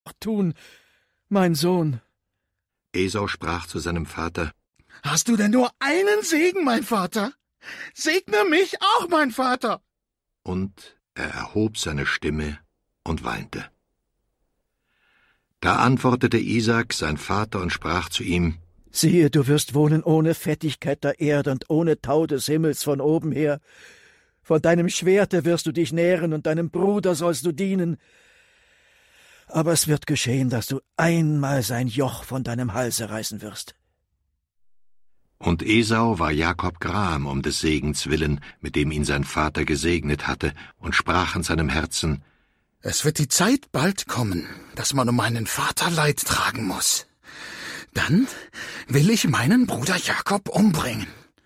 tun, mein Sohn?« Esau sprach zu seinem Vater: »Hast du denn nur einen Segen, mein Vater? Segne mich auch, mein Vater!« Und er erhob seine Stimme und weinte. Da antwortete Isaak, sein Vater, und sprach zu ihm: »Siehe, du wirst wohnen ohne Fettigkeit der Erde und ohne Tau des Himmels von oben her. Von deinem Schwerte wirst du dich nähren und deinem Bruder sollst du dienen. Aber es wird geschehen, dass du einmal sein Joch von deinem Halse reißen wirst.« Und Esau war Jakob gram um des Segens willen, mit dem ihn sein Vater gesegnet hatte, und sprach in seinem Herzen: Es wird die Zeit bald kommen, dass man um meinen Vater Leid tragen muss. Dann will ich meinen Bruder Jakob umbringen.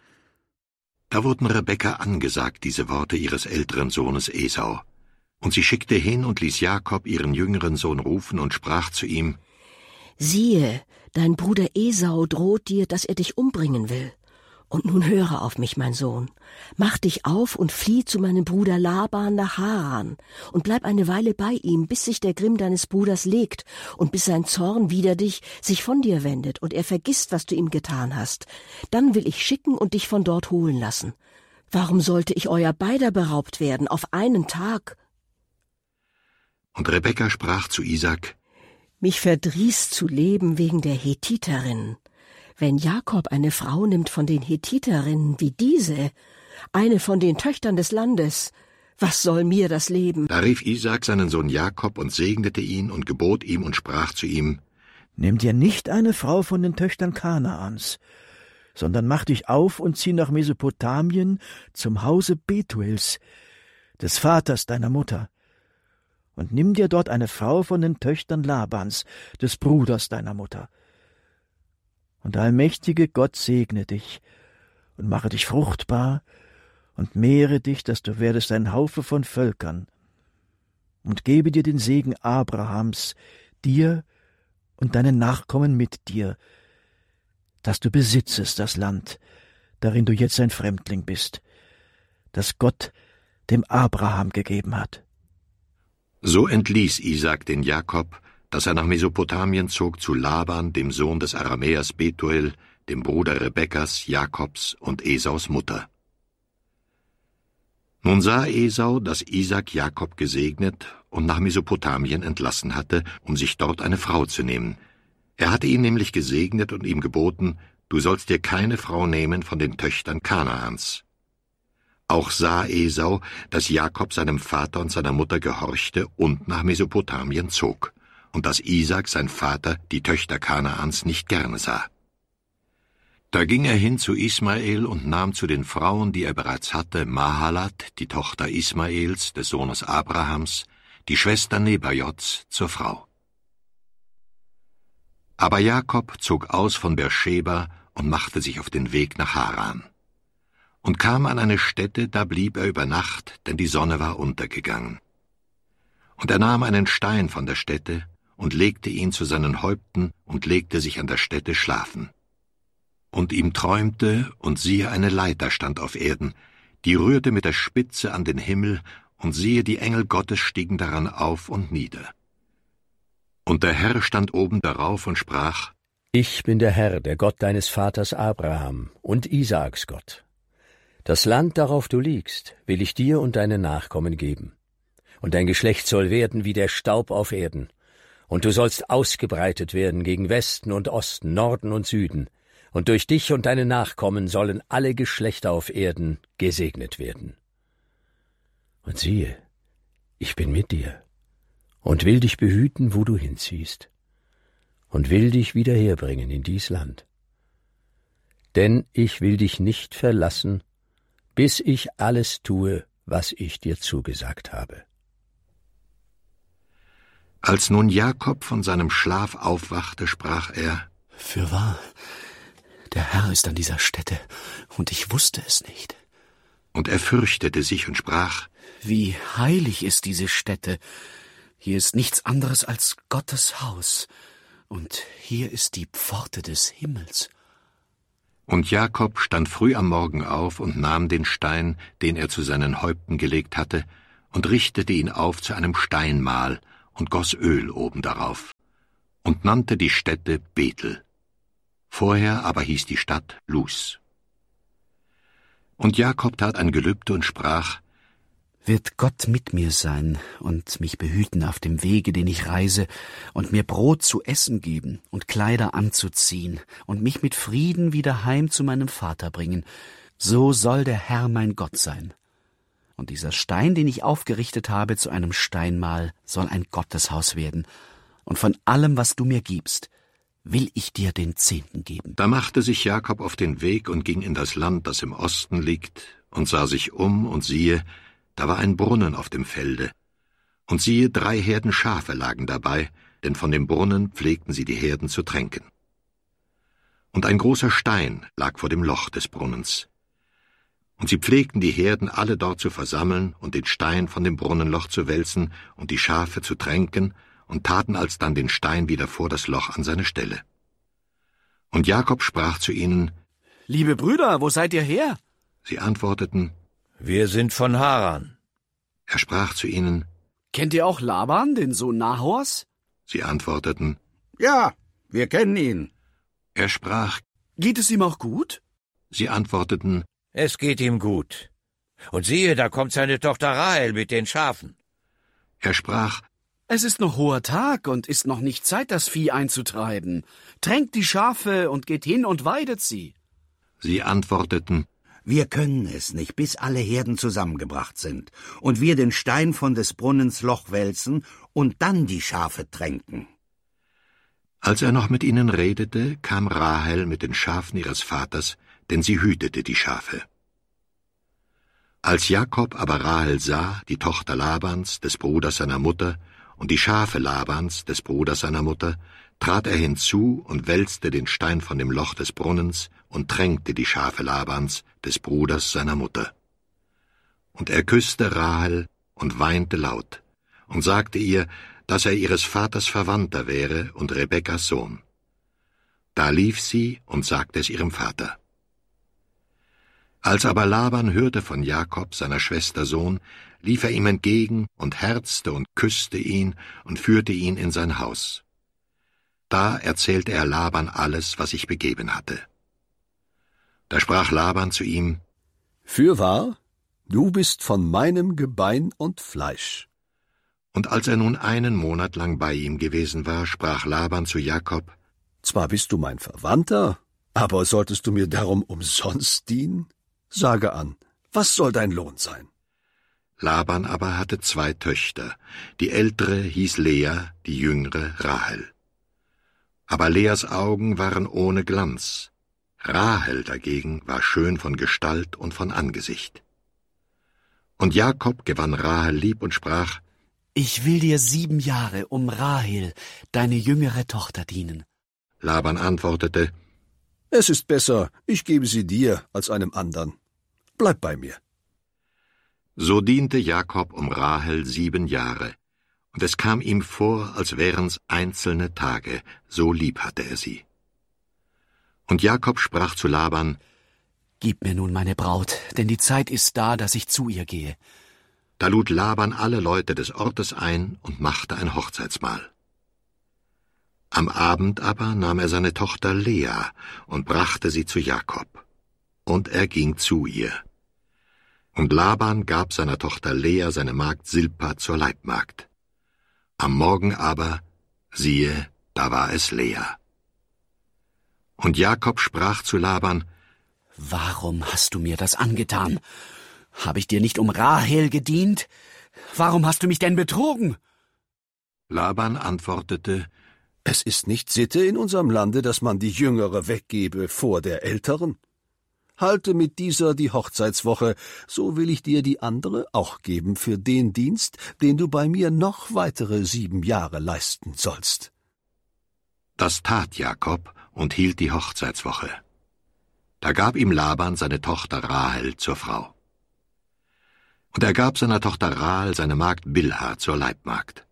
Da wurden Rebekka angesagt, diese Worte ihres älteren Sohnes Esau. Und sie schickte hin und ließ Jakob ihren jüngeren Sohn rufen und sprach zu ihm: »Siehe, dein Bruder Esau droht dir, dass er dich umbringen will. Und nun höre auf mich, mein Sohn. Mach dich auf und flieh zu meinem Bruder Laban nach Haran und bleib eine Weile bei ihm, bis sich der Grimm deines Bruders legt und bis sein Zorn wider dich sich von dir wendet und er vergisst, was du ihm getan hast. Dann will ich schicken und dich von dort holen lassen. Warum sollte ich euer beider beraubt werden auf einen Tag?« Und Rebekka sprach zu Isaak: »Mich verdrießt zu leben wegen der Hethiterinnen. Wenn Jakob eine Frau nimmt von den Hethiterinnen wie diese, eine von den Töchtern des Landes, was soll mir das Leben?« Da rief Isaak seinen Sohn Jakob und segnete ihn und gebot ihm und sprach zu ihm: »Nimm dir nicht eine Frau von den Töchtern Kanaans, sondern mach dich auf und zieh nach Mesopotamien zum Hause Betuels, des Vaters deiner Mutter, und nimm dir dort eine Frau von den Töchtern Labans, des Bruders deiner Mutter. Und der allmächtige Gott segne dich und mache dich fruchtbar und mehre dich, dass du werdest ein Haufe von Völkern, und gebe dir den Segen Abrahams, dir und deinen Nachkommen mit dir, dass du besitzest das Land, darin du jetzt ein Fremdling bist, das Gott dem Abraham gegeben hat.« So entließ Isaak den Jakob, dass er nach Mesopotamien zog zu Laban, dem Sohn des Aramäers Betuel, dem Bruder Rebekkas, Jakobs und Esaus Mutter. Nun sah Esau, dass Isaak Jakob gesegnet und nach Mesopotamien entlassen hatte, um sich dort eine Frau zu nehmen. Er hatte ihn nämlich gesegnet und ihm geboten: Du sollst dir keine Frau nehmen von den Töchtern Kanaans. Auch sah Esau, dass Jakob seinem Vater und seiner Mutter gehorchte und nach Mesopotamien zog, und dass Isaak, sein Vater, die Töchter Kanaans nicht gerne sah. Da ging er hin zu Ismael und nahm zu den Frauen, die er bereits hatte, Mahalat, die Tochter Ismaels, des Sohnes Abrahams, die Schwester Nebajots, zur Frau. Aber Jakob zog aus von Beerscheba und machte sich auf den Weg nach Haran. Und kam an eine Stätte, da blieb er über Nacht, denn die Sonne war untergegangen. Und er nahm einen Stein von der Stätte und legte ihn zu seinen Häupten und legte sich an der Stätte schlafen. Und ihm träumte, und siehe, eine Leiter stand auf Erden, die rührte mit der Spitze an den Himmel, und siehe, die Engel Gottes stiegen daran auf und nieder. Und der Herr stand oben darauf und sprach: Ich bin der Herr, der Gott deines Vaters Abraham und Isaaks Gott. Das Land, darauf du liegst, will ich dir und deinen Nachkommen geben. Und dein Geschlecht soll werden wie der Staub auf Erden. Und du sollst ausgebreitet werden gegen Westen und Osten, Norden und Süden. Und durch dich und deine Nachkommen sollen alle Geschlechter auf Erden gesegnet werden. Und siehe, ich bin mit dir und will dich behüten, wo du hinziehst, und will dich wieder herbringen in dies Land. Denn ich will dich nicht verlassen, bis ich alles tue, was ich dir zugesagt habe. Als nun Jakob von seinem Schlaf aufwachte, sprach er: Fürwahr, der Herr ist an dieser Stätte, und ich wusste es nicht. Und er fürchtete sich und sprach: Wie heilig ist diese Stätte! Hier ist nichts anderes als Gottes Haus, und hier ist die Pforte des Himmels. Und Jakob stand früh am Morgen auf und nahm den Stein, den er zu seinen Häupten gelegt hatte, und richtete ihn auf zu einem Steinmal und goss Öl oben darauf und nannte die Stätte Bethel. Vorher aber hieß die Stadt Luz. Und Jakob tat ein Gelübde und sprach: Wird Gott mit mir sein und mich behüten auf dem Wege, den ich reise, und mir Brot zu essen geben und Kleider anzuziehen und mich mit Frieden wieder heim zu meinem Vater bringen, so soll der Herr mein Gott sein. Und dieser Stein, den ich aufgerichtet habe zu einem Steinmal, soll ein Gotteshaus werden. Und von allem, was du mir gibst, will ich dir den Zehnten geben. Da machte sich Jakob auf den Weg und ging in das Land, das im Osten liegt, und sah sich um, und siehe, da war ein Brunnen auf dem Felde. Und siehe, 3 Herden Schafe lagen dabei, denn von dem Brunnen pflegten sie die Herden zu tränken. Und ein großer Stein lag vor dem Loch des Brunnens. Und sie pflegten die Herden alle dort zu versammeln und den Stein von dem Brunnenloch zu wälzen und die Schafe zu tränken, und taten alsdann den Stein wieder vor das Loch an seine Stelle. Und Jakob sprach zu ihnen: Liebe Brüder, wo seid ihr her? Sie antworteten: Wir sind von Haran. Er sprach zu ihnen: Kennt ihr auch Laban, den Sohn Nahors? Sie antworteten: Ja, wir kennen ihn. Er sprach: Geht es ihm auch gut? Sie antworteten: Es geht ihm gut. Und siehe, da kommt seine Tochter Rahel mit den Schafen. Er sprach: Es ist noch hoher Tag und ist noch nicht Zeit, das Vieh einzutreiben. Tränkt die Schafe und geht hin und weidet sie. Sie antworteten: Wir können es nicht, bis alle Herden zusammengebracht sind, und wir den Stein von des Brunnens Loch wälzen und dann die Schafe tränken. Als er noch mit ihnen redete, kam Rahel mit den Schafen ihres Vaters, denn sie hütete die Schafe. Als Jakob aber Rahel sah, die Tochter Labans, des Bruders seiner Mutter, und die Schafe Labans, des Bruders seiner Mutter, trat er hinzu und wälzte den Stein von dem Loch des Brunnens und tränkte die Schafe Labans, des Bruders seiner Mutter. Und er küsste Rahel und weinte laut und sagte ihr, dass er ihres Vaters Verwandter wäre und Rebekkas Sohn. Da lief sie und sagte es ihrem Vater. Als aber Laban hörte von Jakob, seiner Schwester Sohn, lief er ihm entgegen und herzte und küsste ihn und führte ihn in sein Haus. Da erzählte er Laban alles, was sich begeben hatte. Da sprach Laban zu ihm: Fürwahr, du bist von meinem Gebein und Fleisch. Und als er nun 1 Monat lang bei ihm gewesen war, sprach Laban zu Jakob: Zwar bist du mein Verwandter, aber solltest du mir darum umsonst dienen? Sage an, was soll dein Lohn sein? Laban aber hatte 2 Töchter, die ältere hieß Lea, die jüngere Rahel. Aber Leas Augen waren ohne Glanz, Rahel dagegen war schön von Gestalt und von Angesicht. Und Jakob gewann Rahel lieb und sprach: Ich will dir 7 Jahre um Rahel, deine jüngere Tochter, dienen. Laban antwortete: Es ist besser, ich gebe sie dir als einem andern. Bleib bei mir. So diente Jakob um Rahel 7 Jahre, und es kam ihm vor, als wären's einzelne Tage, so lieb hatte er sie. Und Jakob sprach zu Laban: Gib mir nun meine Braut, denn die Zeit ist da, dass ich zu ihr gehe. Da lud Laban alle Leute des Ortes ein und machte ein Hochzeitsmahl. Am Abend aber nahm er seine Tochter Lea und brachte sie zu Jakob. Und er ging zu ihr. Und Laban gab seiner Tochter Lea seine Magd Silpa zur Leibmagd. Am Morgen aber, siehe, da war es Lea. Und Jakob sprach zu Laban: Warum hast du mir das angetan? Habe ich dir nicht um Rahel gedient? Warum hast du mich denn betrogen? Laban antwortete: Es ist nicht Sitte in unserem Lande, dass man die Jüngere weggebe vor der Älteren. Halte mit dieser die Hochzeitswoche, so will ich dir die andere auch geben für den Dienst, den du bei mir noch weitere 7 Jahre leisten sollst. Das tat Jakob und hielt die Hochzeitswoche. Da gab ihm Laban seine Tochter Rahel zur Frau. Und er gab seiner Tochter Rahel seine Magd Bilha zur Leibmagd.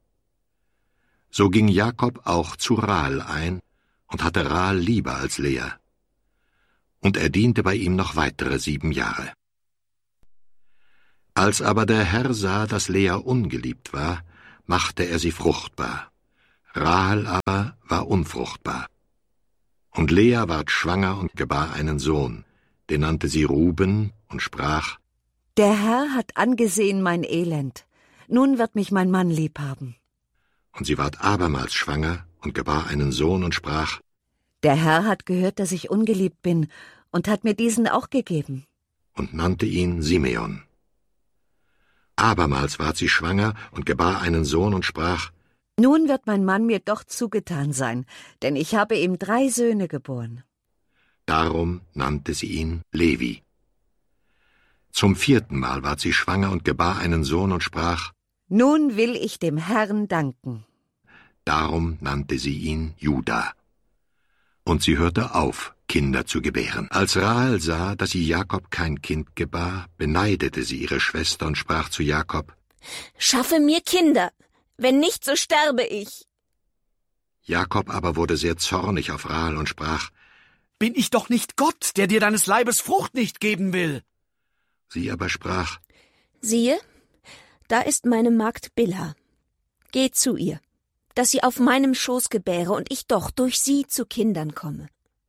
So ging Jakob auch zu Rahel ein und hatte Rahel lieber als Lea. Und er diente bei ihm noch weitere 7 Jahre. Als aber der Herr sah, dass Lea ungeliebt war, machte er sie fruchtbar. Rahel aber war unfruchtbar. Und Lea ward schwanger und gebar einen Sohn, den nannte sie Ruben und sprach: Der Herr hat angesehen mein Elend, nun wird mich mein Mann liebhaben. Und sie ward abermals schwanger und gebar einen Sohn und sprach: Der Herr hat gehört, dass ich ungeliebt bin, und hat mir diesen auch gegeben. Und nannte ihn Simeon. Abermals ward sie schwanger und gebar einen Sohn und sprach: Nun wird mein Mann mir doch zugetan sein, denn ich habe ihm 3 Söhne geboren. Darum nannte sie ihn Levi. Zum 4. Mal ward sie schwanger und gebar einen Sohn und sprach: Nun will ich dem Herrn danken. Darum nannte sie ihn Juda. Und sie hörte auf, Kinder zu gebären. Als Rahel sah, dass sie Jakob kein Kind gebar, beneidete sie ihre Schwester und sprach zu Jakob: Schaffe mir Kinder, wenn nicht, so sterbe ich. Jakob aber wurde sehr zornig auf Rahel und sprach: Bin ich doch nicht Gott, der dir deines Leibes Frucht nicht geben will? Sie aber sprach: Siehe, da ist meine Magd Bilha. Geh zu ihr, dass sie auf meinem Schoß gebäre und ich doch durch sie zu Kindern komme.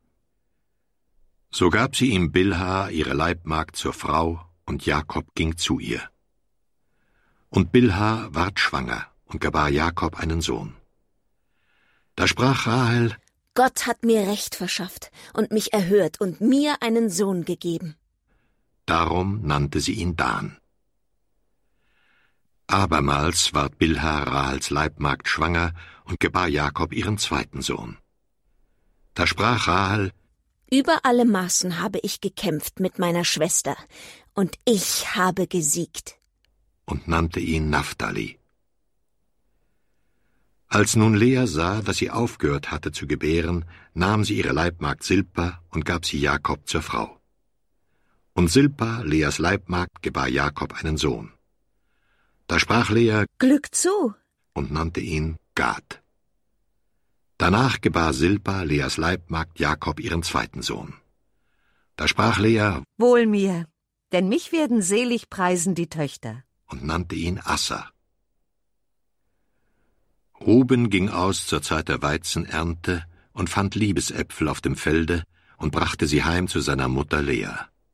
So gab sie ihm Bilha, ihre Leibmagd, zur Frau, und Jakob ging zu ihr. Und Bilha ward schwanger und gebar Jakob einen Sohn. Da sprach Rahel: Gott hat mir Recht verschafft und mich erhört und mir einen Sohn gegeben. Darum nannte sie ihn Dan. Abermals ward Bilha, Rahels Leibmagd, schwanger und gebar Jakob ihren 2. Sohn. Da sprach Rahel: Über alle Maßen habe ich gekämpft mit meiner Schwester, und ich habe gesiegt. Und nannte ihn Naphtali. Als nun Lea sah, dass sie aufgehört hatte zu gebären, nahm sie ihre Leibmagd Silpa und gab sie Jakob zur Frau. Und Silpa, Leas Leibmagd, gebar Jakob einen Sohn. Da sprach Lea: Glück zu! Und nannte ihn Gad. Danach gebar Silpa, Leas Leibmagd, Jakob ihren 2. Sohn. Da sprach Lea: Wohl mir, denn mich werden selig preisen die Töchter. Und nannte ihn Assa. Ruben ging aus zur Zeit der Weizenernte und fand Liebesäpfel auf dem Felde und brachte sie heim zu seiner Mutter Lea.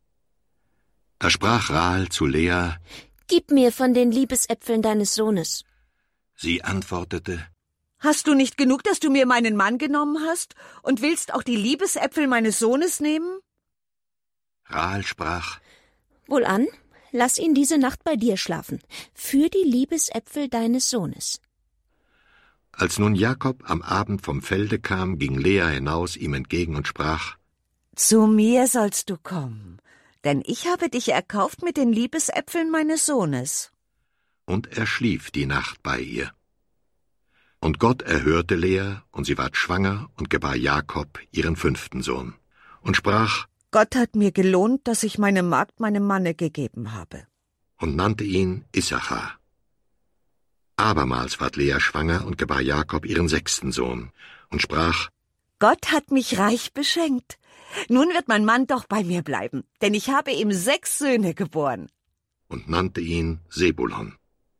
Da sprach Rahel zu Lea: Gib mir von den Liebesäpfeln deines Sohnes. Sie antwortete: Hast du nicht genug, dass du mir meinen Mann genommen hast, und willst auch die Liebesäpfel meines Sohnes nehmen? Rahel sprach: Wohlan, lass ihn diese Nacht bei dir schlafen, für die Liebesäpfel deines Sohnes. Als nun Jakob am Abend vom Felde kam, ging Lea hinaus ihm entgegen und sprach: Zu mir sollst du kommen, denn ich habe dich erkauft mit den Liebesäpfeln meines Sohnes. Und er schlief die Nacht bei ihr. Und Gott erhörte Lea, und sie ward schwanger und gebar Jakob ihren 5. Sohn. Und sprach: Gott hat mir gelohnt, dass ich meine Magd meinem Manne gegeben habe. Und nannte ihn Issachar. Abermals ward Lea schwanger und gebar Jakob ihren 6. Sohn. Und sprach: Gott hat mich reich beschenkt. Nun wird mein Mann doch bei mir bleiben, denn ich habe ihm 6 Söhne geboren. Und nannte ihn Sebulon.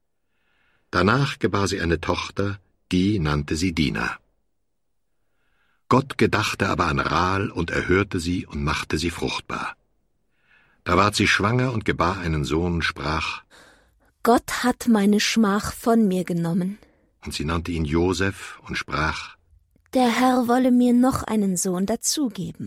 Danach gebar sie eine Tochter, die nannte sie Dina. Gott gedachte aber an Rahel und erhörte sie und machte sie fruchtbar. Da ward sie schwanger und gebar einen Sohn und sprach: Gott hat meine Schmach von mir genommen. Und sie nannte ihn Josef und sprach: Der Herr wolle mir noch einen Sohn dazugeben.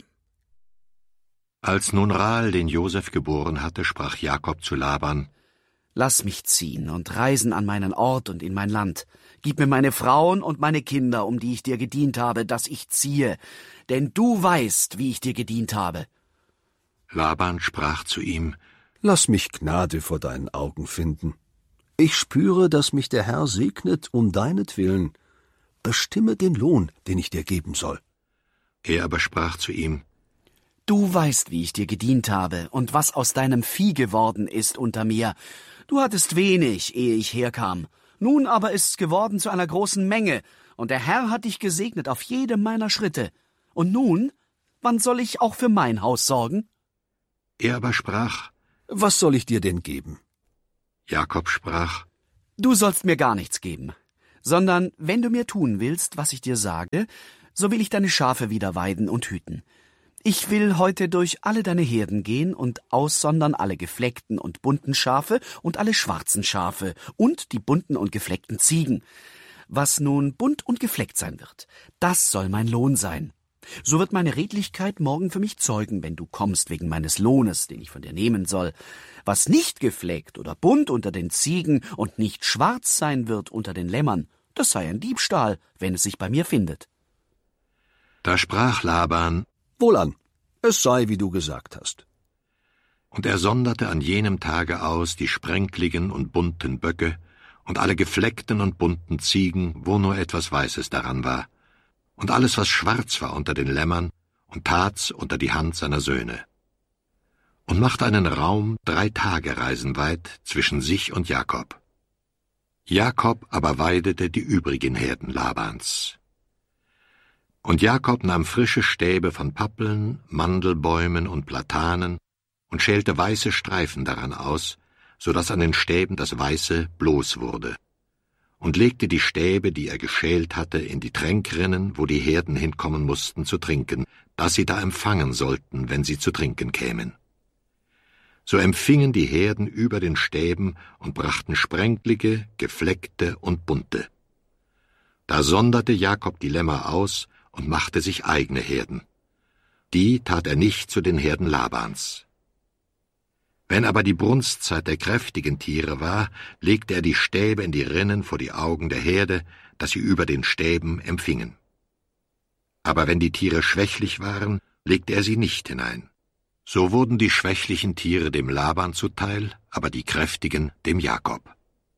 Als nun Rahel den Josef geboren hatte, sprach Jakob zu Laban: Lass mich ziehen und reisen an meinen Ort und in mein Land. Gib mir meine Frauen und meine Kinder, um die ich dir gedient habe, dass ich ziehe, denn du weißt, wie ich dir gedient habe. Laban sprach zu ihm: Lass mich Gnade vor deinen Augen finden. Ich spüre, dass mich der Herr segnet um deinetwillen. Bestimme den Lohn, den ich dir geben soll. Er aber sprach zu ihm: Du weißt, wie ich dir gedient habe und was aus deinem Vieh geworden ist unter mir. Du hattest wenig, ehe ich herkam. Nun aber ist's geworden zu einer großen Menge, und der Herr hat dich gesegnet auf jedem meiner Schritte. Und nun, wann soll ich auch für mein Haus sorgen? Er aber sprach: Was soll ich dir denn geben? Jakob sprach: Du sollst mir gar nichts geben. sondern wenn du mir tun willst, was ich dir sage, so will ich deine Schafe wieder weiden und hüten. Ich will heute durch alle deine Herden gehen und aussondern alle gefleckten und bunten Schafe und alle schwarzen Schafe und die bunten und gefleckten Ziegen. Was nun bunt und gefleckt sein wird, das soll mein Lohn sein. So wird meine Redlichkeit morgen für mich zeugen, wenn du kommst wegen meines Lohnes, den ich von dir nehmen soll. Was nicht gefleckt oder bunt unter den Ziegen und nicht schwarz sein wird unter den Lämmern, das sei ein Diebstahl, wenn es sich bei mir findet. Da sprach Laban: Wohlan, es sei, wie du gesagt hast. Und er sonderte an jenem Tage aus die sprenkligen und bunten Böcke und alle gefleckten und bunten Ziegen, wo nur etwas Weißes daran war, und alles, was schwarz war unter den Lämmern, und tat's unter die Hand seiner Söhne. Und machte einen Raum 3 Tagereisen weit zwischen sich und Jakob. Jakob aber weidete die übrigen Herden Labans. Und Jakob nahm frische Stäbe von Pappeln, Mandelbäumen und Platanen und schälte weiße Streifen daran aus, so daß an den Stäben das Weiße bloß wurde, und legte die Stäbe, die er geschält hatte, in die Tränkrinnen, wo die Herden hinkommen mussten zu trinken, dass sie da empfangen sollten, wenn sie zu trinken kämen. So empfingen die Herden über den Stäben und brachten sprenklige, gefleckte und bunte. Da sonderte Jakob die Lämmer aus und machte sich eigene Herden. Die tat er nicht zu den Herden Labans. Wenn aber die Brunstzeit der kräftigen Tiere war, legte er die Stäbe in die Rinnen vor die Augen der Herde, dass sie über den Stäben empfingen. Aber wenn die Tiere schwächlich waren, legte er sie nicht hinein. So wurden die schwächlichen Tiere dem Laban zuteil, aber die kräftigen dem Jakob.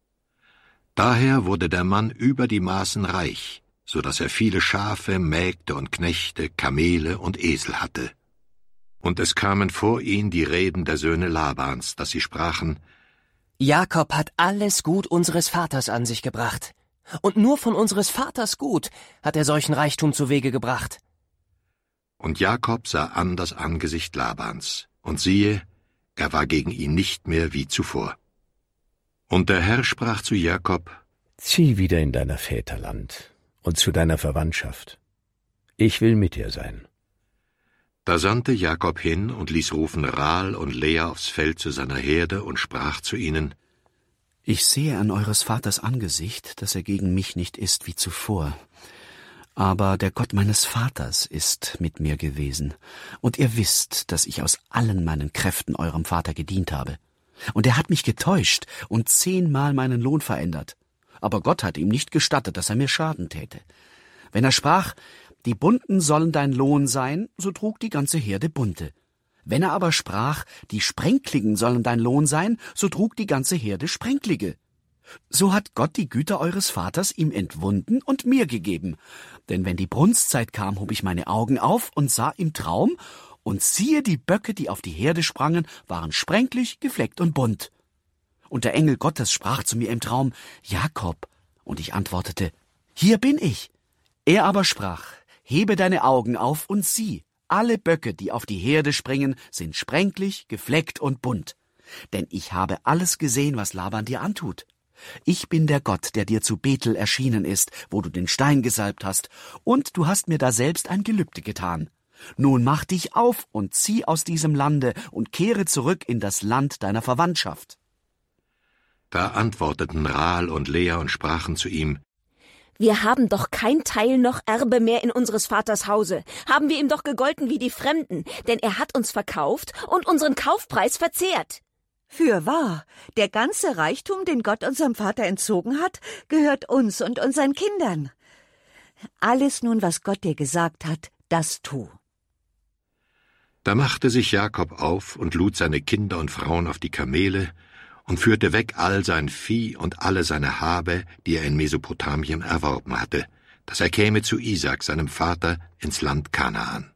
Daher wurde der Mann über die Maßen reich, so dass er viele Schafe, Mägde und Knechte, Kamele und Esel hatte. Und es kamen vor ihn die Reden der Söhne Labans, dass sie sprachen: Jakob hat alles Gut unseres Vaters an sich gebracht. Und nur von unseres Vaters Gut hat er solchen Reichtum zu Wege gebracht. Und Jakob sah an das Angesicht Labans, und siehe, er war gegen ihn nicht mehr wie zuvor. Und der Herr sprach zu Jakob: Zieh wieder in deiner Väterland und zu deiner Verwandtschaft. Ich will mit dir sein. Da sandte Jakob hin und ließ rufen Rahel und Lea aufs Feld zu seiner Herde und sprach zu ihnen: Ich sehe an eures Vaters Angesicht, dass er gegen mich nicht ist wie zuvor. Aber der Gott meines Vaters ist mit mir gewesen, und ihr wisst, dass ich aus allen meinen Kräften eurem Vater gedient habe. Und er hat mich getäuscht und 10-mal meinen Lohn verändert. Aber Gott hat ihm nicht gestattet, dass er mir Schaden täte. Wenn er sprach: Die Bunten sollen dein Lohn sein, so trug die ganze Herde Bunte. Wenn er aber sprach: Die Sprenkligen sollen dein Lohn sein, so trug die ganze Herde Sprenklige. So hat Gott die Güter eures Vaters ihm entwunden und mir gegeben. Denn wenn die Brunstzeit kam, hob ich meine Augen auf und sah im Traum, und siehe, die Böcke, die auf die Herde sprangen, waren sprenklig, gefleckt und bunt. Und der Engel Gottes sprach zu mir im Traum: Jakob. Und ich antwortete: Hier bin ich. Er aber sprach: Hebe deine Augen auf und sieh, alle Böcke, die auf die Herde springen, sind sprenklig, gefleckt und bunt. Denn ich habe alles gesehen, was Laban dir antut. Ich bin der Gott, der dir zu Bethel erschienen ist, wo du den Stein gesalbt hast, und du hast mir da selbst ein Gelübde getan. Nun mach dich auf und zieh aus diesem Lande und kehre zurück in das Land deiner Verwandtschaft. Da antworteten Rahel und Lea und sprachen zu ihm: Wir haben doch kein Teil noch Erbe mehr in unseres Vaters Hause. Haben wir ihm doch gegolten wie die Fremden, denn er hat uns verkauft und unseren Kaufpreis verzehrt. Fürwahr, der ganze Reichtum, den Gott unserem Vater entzogen hat, gehört uns und unseren Kindern. Alles nun, was Gott dir gesagt hat, das tu. Da machte sich Jakob auf und lud seine Kinder und Frauen auf die Kamele und führte weg all sein Vieh und alle seine Habe, die er in Mesopotamien erworben hatte, dass er käme zu Isaak, seinem Vater, ins Land Kanaan.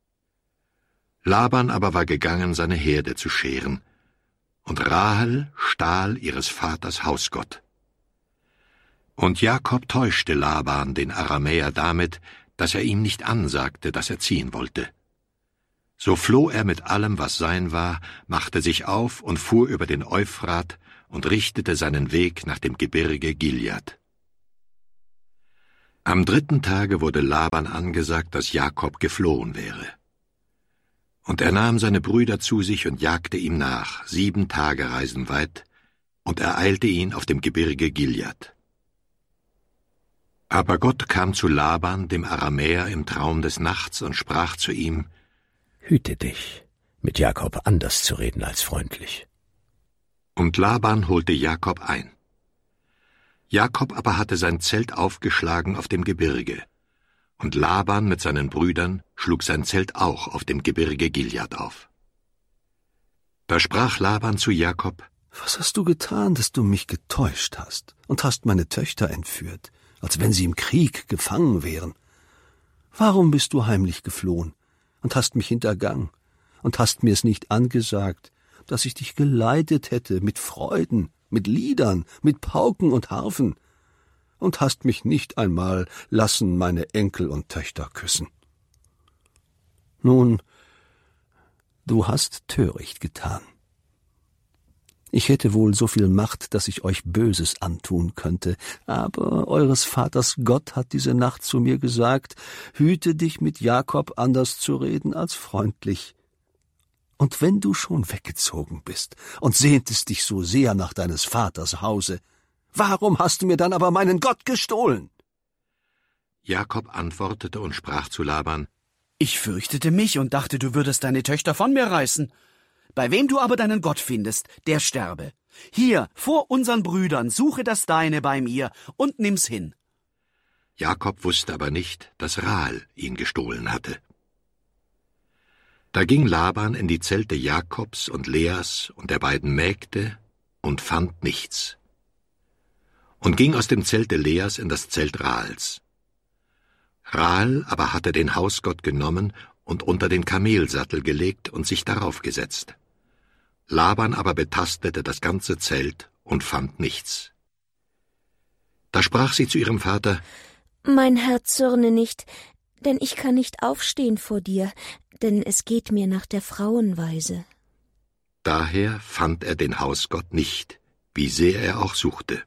Laban aber war gegangen, seine Herde zu scheren, und Rahel stahl ihres Vaters Hausgott. Und Jakob täuschte Laban, den Aramäer, damit, dass er ihm nicht ansagte, dass er ziehen wollte. So floh er mit allem, was sein war, machte sich auf und fuhr über den Euphrat und richtete seinen Weg nach dem Gebirge Gilead. Am 3. Tage wurde Laban angesagt, dass Jakob geflohen wäre. Und er nahm seine Brüder zu sich und jagte ihm nach, 7 Tagereisen weit, und ereilte ihn auf dem Gebirge Gilead. Aber Gott kam zu Laban, dem Aramäer, im Traum des Nachts und sprach zu ihm: Hüte dich, mit Jakob anders zu reden als freundlich. Und Laban holte Jakob ein. Jakob aber hatte sein Zelt aufgeschlagen auf dem Gebirge, und Laban mit seinen Brüdern schlug sein Zelt auch auf dem Gebirge Gilead auf. Da sprach Laban zu Jakob: Was hast du getan, dass du mich getäuscht hast und hast meine Töchter entführt, als wenn sie im Krieg gefangen wären? Warum bist du heimlich geflohen und hast mich hintergangen und hast mir's nicht angesagt, dass ich dich geleitet hätte mit Freuden, mit Liedern, mit Pauken und Harfen, und hast mich nicht einmal lassen meine Enkel und Töchter küssen? Nun, du hast töricht getan. Ich hätte wohl so viel Macht, dass ich euch Böses antun könnte, aber eures Vaters Gott hat diese Nacht zu mir gesagt: Hüte dich, mit Jakob anders zu reden als freundlich. Und wenn du schon weggezogen bist und sehntest dich so sehr nach deines Vaters Hause, warum hast du mir dann aber meinen Gott gestohlen? Jakob antwortete und sprach zu Laban: Ich fürchtete mich und dachte, du würdest deine Töchter von mir reißen. Bei wem du aber deinen Gott findest, der sterbe. Hier, vor unseren Brüdern, suche das Deine bei mir und nimm's hin. Jakob wusste aber nicht, dass Rahel ihn gestohlen hatte. Da ging Laban in die Zelte Jakobs und Leas und der beiden Mägde und fand nichts. Und ging aus dem Zelte Leas in das Zelt Rahels. Rahel aber hatte den Hausgott genommen und unter den Kamelsattel gelegt und sich darauf gesetzt. Laban aber betastete das ganze Zelt und fand nichts. Da sprach sie zu ihrem Vater: Mein Herr, zürne nicht, denn ich kann nicht aufstehen vor dir, denn es geht mir nach der Frauenweise. Daher fand er den Hausgott nicht, wie sehr er auch suchte.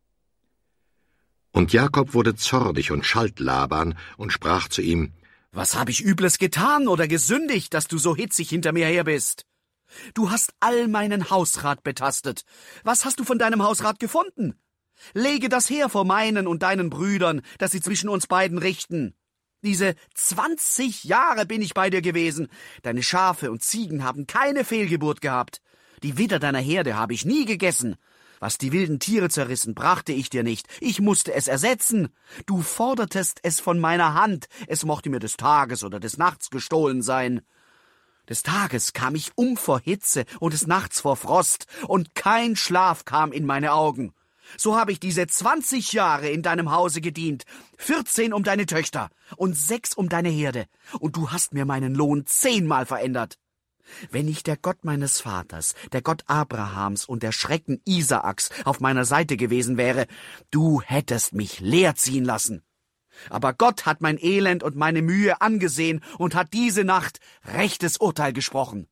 Und Jakob wurde zornig und schalt Laban und sprach zu ihm: Was habe ich Übles getan oder gesündigt, dass du so hitzig hinter mir her bist? Du hast all meinen Hausrat betastet. Was hast du von deinem Hausrat gefunden? Lege das her vor meinen und deinen Brüdern, dass sie zwischen uns beiden richten. Diese 20 Jahre bin ich bei dir gewesen. Deine Schafe und Ziegen haben keine Fehlgeburt gehabt. Die Widder deiner Herde habe ich nie gegessen. Was die wilden Tiere zerrissen, brachte ich dir nicht. Ich musste es ersetzen. Du fordertest es von meiner Hand. Es mochte mir des Tages oder des Nachts gestohlen sein. Des Tages kam ich um vor Hitze und des Nachts vor Frost, und kein Schlaf kam in meine Augen. So habe ich diese 20 Jahre in deinem Hause gedient, 14 um deine Töchter und 6 um deine Herde, und du hast mir meinen Lohn 10-mal verändert. Wenn nicht der Gott meines Vaters, der Gott Abrahams und der Schrecken Isaaks auf meiner Seite gewesen wäre, du hättest mich leer ziehen lassen. Aber Gott hat mein Elend und meine Mühe angesehen und hat diese Nacht rechtes Urteil gesprochen.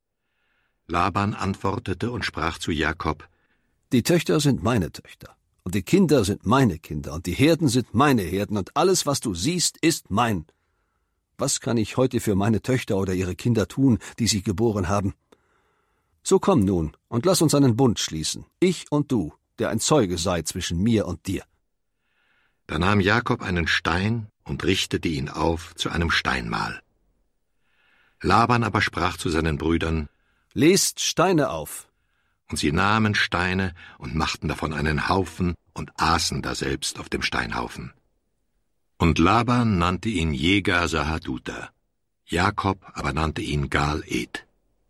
Laban antwortete und sprach zu Jakob: Die Töchter sind meine Töchter, und die Kinder sind meine Kinder, und die Herden sind meine Herden, und alles, was du siehst, ist mein. Was kann ich heute für meine Töchter oder ihre Kinder tun, die sie geboren haben? So komm nun und lass uns einen Bund schließen, ich und du, der ein Zeuge sei zwischen mir und dir. Da nahm Jakob einen Stein und richtete ihn auf zu einem Steinmal. Laban aber sprach zu seinen Brüdern: Lest Steine auf. Und sie nahmen Steine und machten davon einen Haufen und aßen daselbst auf dem Steinhaufen. Und Laban nannte ihn Jegar Sahaduta, Jakob aber nannte ihn Gal-Ed.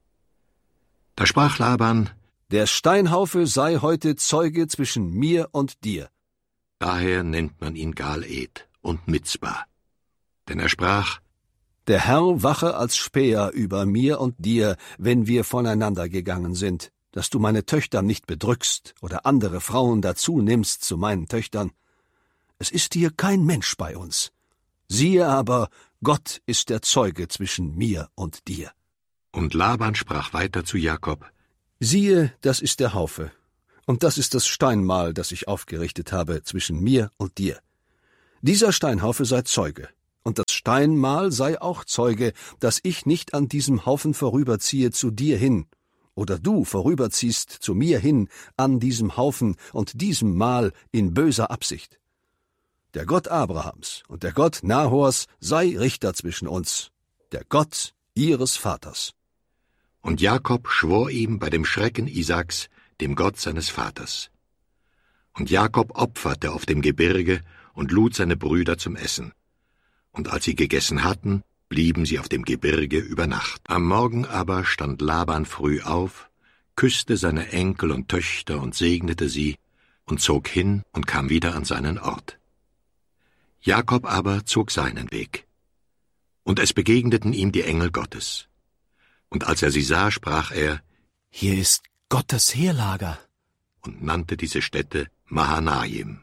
Da sprach Laban: Der Steinhaufe sei heute Zeuge zwischen mir und dir. Daher nennt man ihn Gal-Ed und Mitzbah. Denn er sprach: Der Herr wache als Späher über mir und dir, wenn wir voneinander gegangen sind, dass du meine Töchter nicht bedrückst oder andere Frauen dazu nimmst zu meinen Töchtern. Es ist hier kein Mensch bei uns. Siehe aber, Gott ist der Zeuge zwischen mir und dir. Und Laban sprach weiter zu Jakob: Siehe, das ist der Haufe, und das ist das Steinmal, das ich aufgerichtet habe zwischen mir und dir. Dieser Steinhaufe sei Zeuge, und das Steinmal sei auch Zeuge, dass ich nicht an diesem Haufen vorüberziehe zu dir hin, oder du vorüberziehst zu mir hin an diesem Haufen und diesem Mal in böser Absicht. Der Gott Abrahams und der Gott Nahors sei Richter zwischen uns, der Gott ihres Vaters. Und Jakob schwor ihm bei dem Schrecken Isaaks, dem Gott seines Vaters. Und Jakob opferte auf dem Gebirge und lud seine Brüder zum Essen. Und als sie gegessen hatten, blieben sie auf dem Gebirge über Nacht. Am Morgen aber stand Laban früh auf, küsste seine Enkel und Töchter und segnete sie und zog hin und kam wieder an seinen Ort. Jakob aber zog seinen Weg. Und es begegneten ihm die Engel Gottes. Und als er sie sah, sprach er: Hier ist Gottes Heerlager. Und nannte diese Stätte Mahanaim.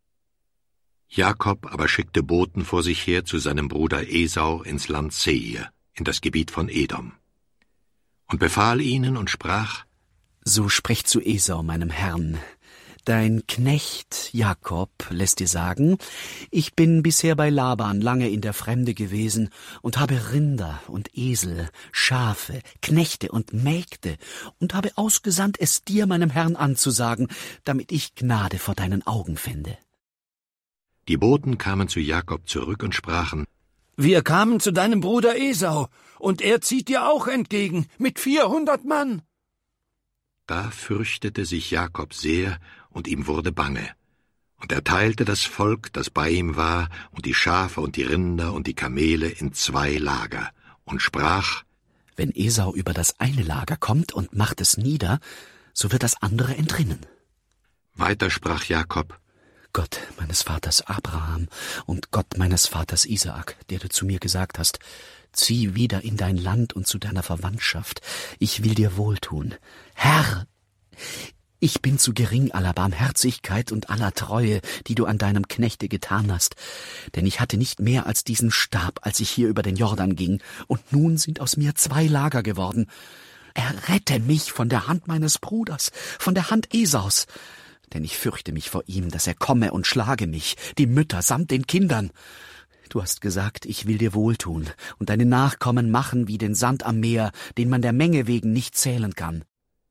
Jakob aber schickte Boten vor sich her zu seinem Bruder Esau ins Land Seir, in das Gebiet von Edom. Und befahl ihnen und sprach: So spricht zu Esau, meinem Herrn. Dein Knecht Jakob lässt dir sagen, ich bin bisher bei Laban lange in der Fremde gewesen und habe Rinder und Esel, Schafe, Knechte und Mägde und habe ausgesandt, es dir, meinem Herrn, anzusagen, damit ich Gnade vor deinen Augen fände. Die Boten kamen zu Jakob zurück und sprachen: Wir kamen zu deinem Bruder Esau, und er zieht dir auch entgegen, mit 400 Mann. Da fürchtete sich Jakob sehr, und ihm wurde bange. Und er teilte das Volk, das bei ihm war, und die Schafe und die Rinder und die Kamele in 2 Lager, und sprach: Wenn Esau über das eine Lager kommt und macht es nieder, so wird das andere entrinnen. Weiter sprach Jakob: Gott meines Vaters Abraham und Gott meines Vaters Isaak, der du zu mir gesagt hast, zieh wieder in dein Land und zu deiner Verwandtschaft, ich will dir wohltun. Herr, ich bin zu gering aller Barmherzigkeit und aller Treue, die du an deinem Knechte getan hast, denn ich hatte nicht mehr als diesen Stab, als ich hier über den Jordan ging, und nun sind aus mir 2 Lager geworden. Errette mich von der Hand meines Bruders, von der Hand Esaus, denn ich fürchte mich vor ihm, dass er komme und schlage mich, die Mütter samt den Kindern. Du hast gesagt, ich will dir wohltun und deine Nachkommen machen wie den Sand am Meer, den man der Menge wegen nicht zählen kann.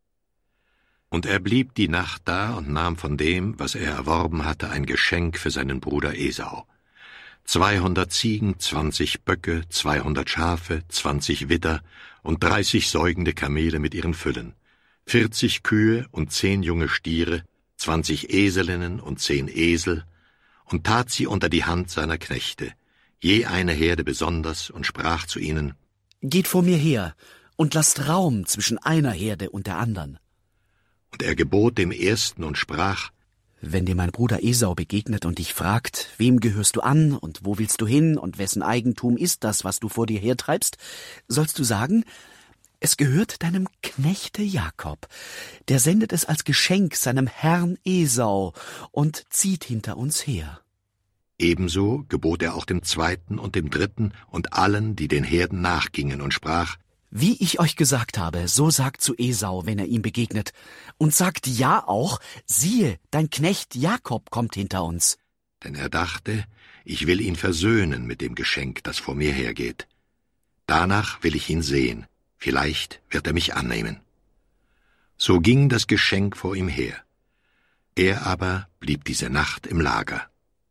Und er blieb die Nacht da und nahm von dem, was er erworben hatte, ein Geschenk für seinen Bruder Esau. 200 Ziegen, 20 Böcke, 200 Schafe, 20 Widder und 30 säugende Kamele mit ihren Füllen, 40 Kühe und 10 junge Stiere, 20 Eselinnen und 10 Esel, und tat sie unter die Hand seiner Knechte, je eine Herde besonders, und sprach zu ihnen: Geht vor mir her und lasst Raum zwischen einer Herde und der anderen. Und er gebot dem Ersten und sprach: Wenn dir mein Bruder Esau begegnet und dich fragt, wem gehörst du an und wo willst du hin und wessen Eigentum ist das, was du vor dir hertreibst, sollst du sagen: Es gehört deinem Knechte Jakob, der sendet es als Geschenk seinem Herrn Esau und zieht hinter uns her. Ebenso gebot er auch dem Zweiten und dem Dritten und allen, die den Herden nachgingen, und sprach: Wie ich euch gesagt habe, so sagt zu Esau, wenn er ihm begegnet, und sagt ja auch: Siehe, dein Knecht Jakob kommt hinter uns. Denn er dachte, ich will ihn versöhnen mit dem Geschenk, das vor mir hergeht. Danach will ich ihn sehen. Vielleicht wird er mich annehmen. So ging das Geschenk vor ihm her. Er aber blieb diese Nacht im Lager.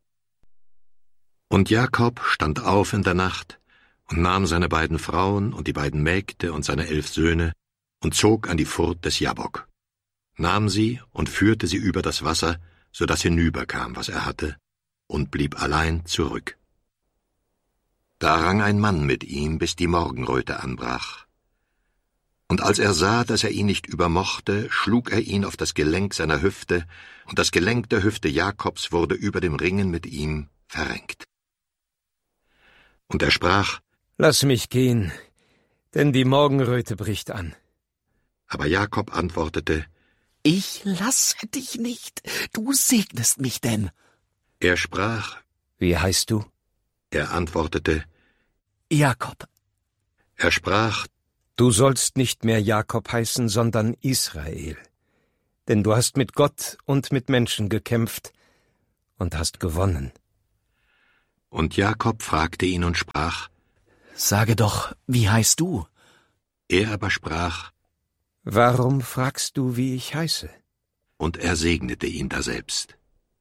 Und Jakob stand auf in der Nacht und nahm seine 2 Frauen und die 2 Mägde und seine 11 Söhne und zog an die Furt des Jabbok, nahm sie und führte sie über das Wasser, so dass hinüberkam, was er hatte, und blieb allein zurück. Da rang ein Mann mit ihm, bis die Morgenröte anbrach. Und als er sah, dass er ihn nicht übermochte, schlug er ihn auf das Gelenk seiner Hüfte, und das Gelenk der Hüfte Jakobs wurde über dem Ringen mit ihm verrenkt. Und er sprach: Lass mich gehen, denn die Morgenröte bricht an. Aber Jakob antwortete: Ich lasse dich nicht, du segnest mich denn. Er sprach: Wie heißt du? Er antwortete: Jakob. Er sprach: Du sollst nicht mehr Jakob heißen, sondern Israel. Denn du hast mit Gott und mit Menschen gekämpft und hast gewonnen. Und Jakob fragte ihn und sprach: Sage doch, wie heißt du? Er aber sprach: Warum fragst du, wie ich heiße? Und er segnete ihn daselbst.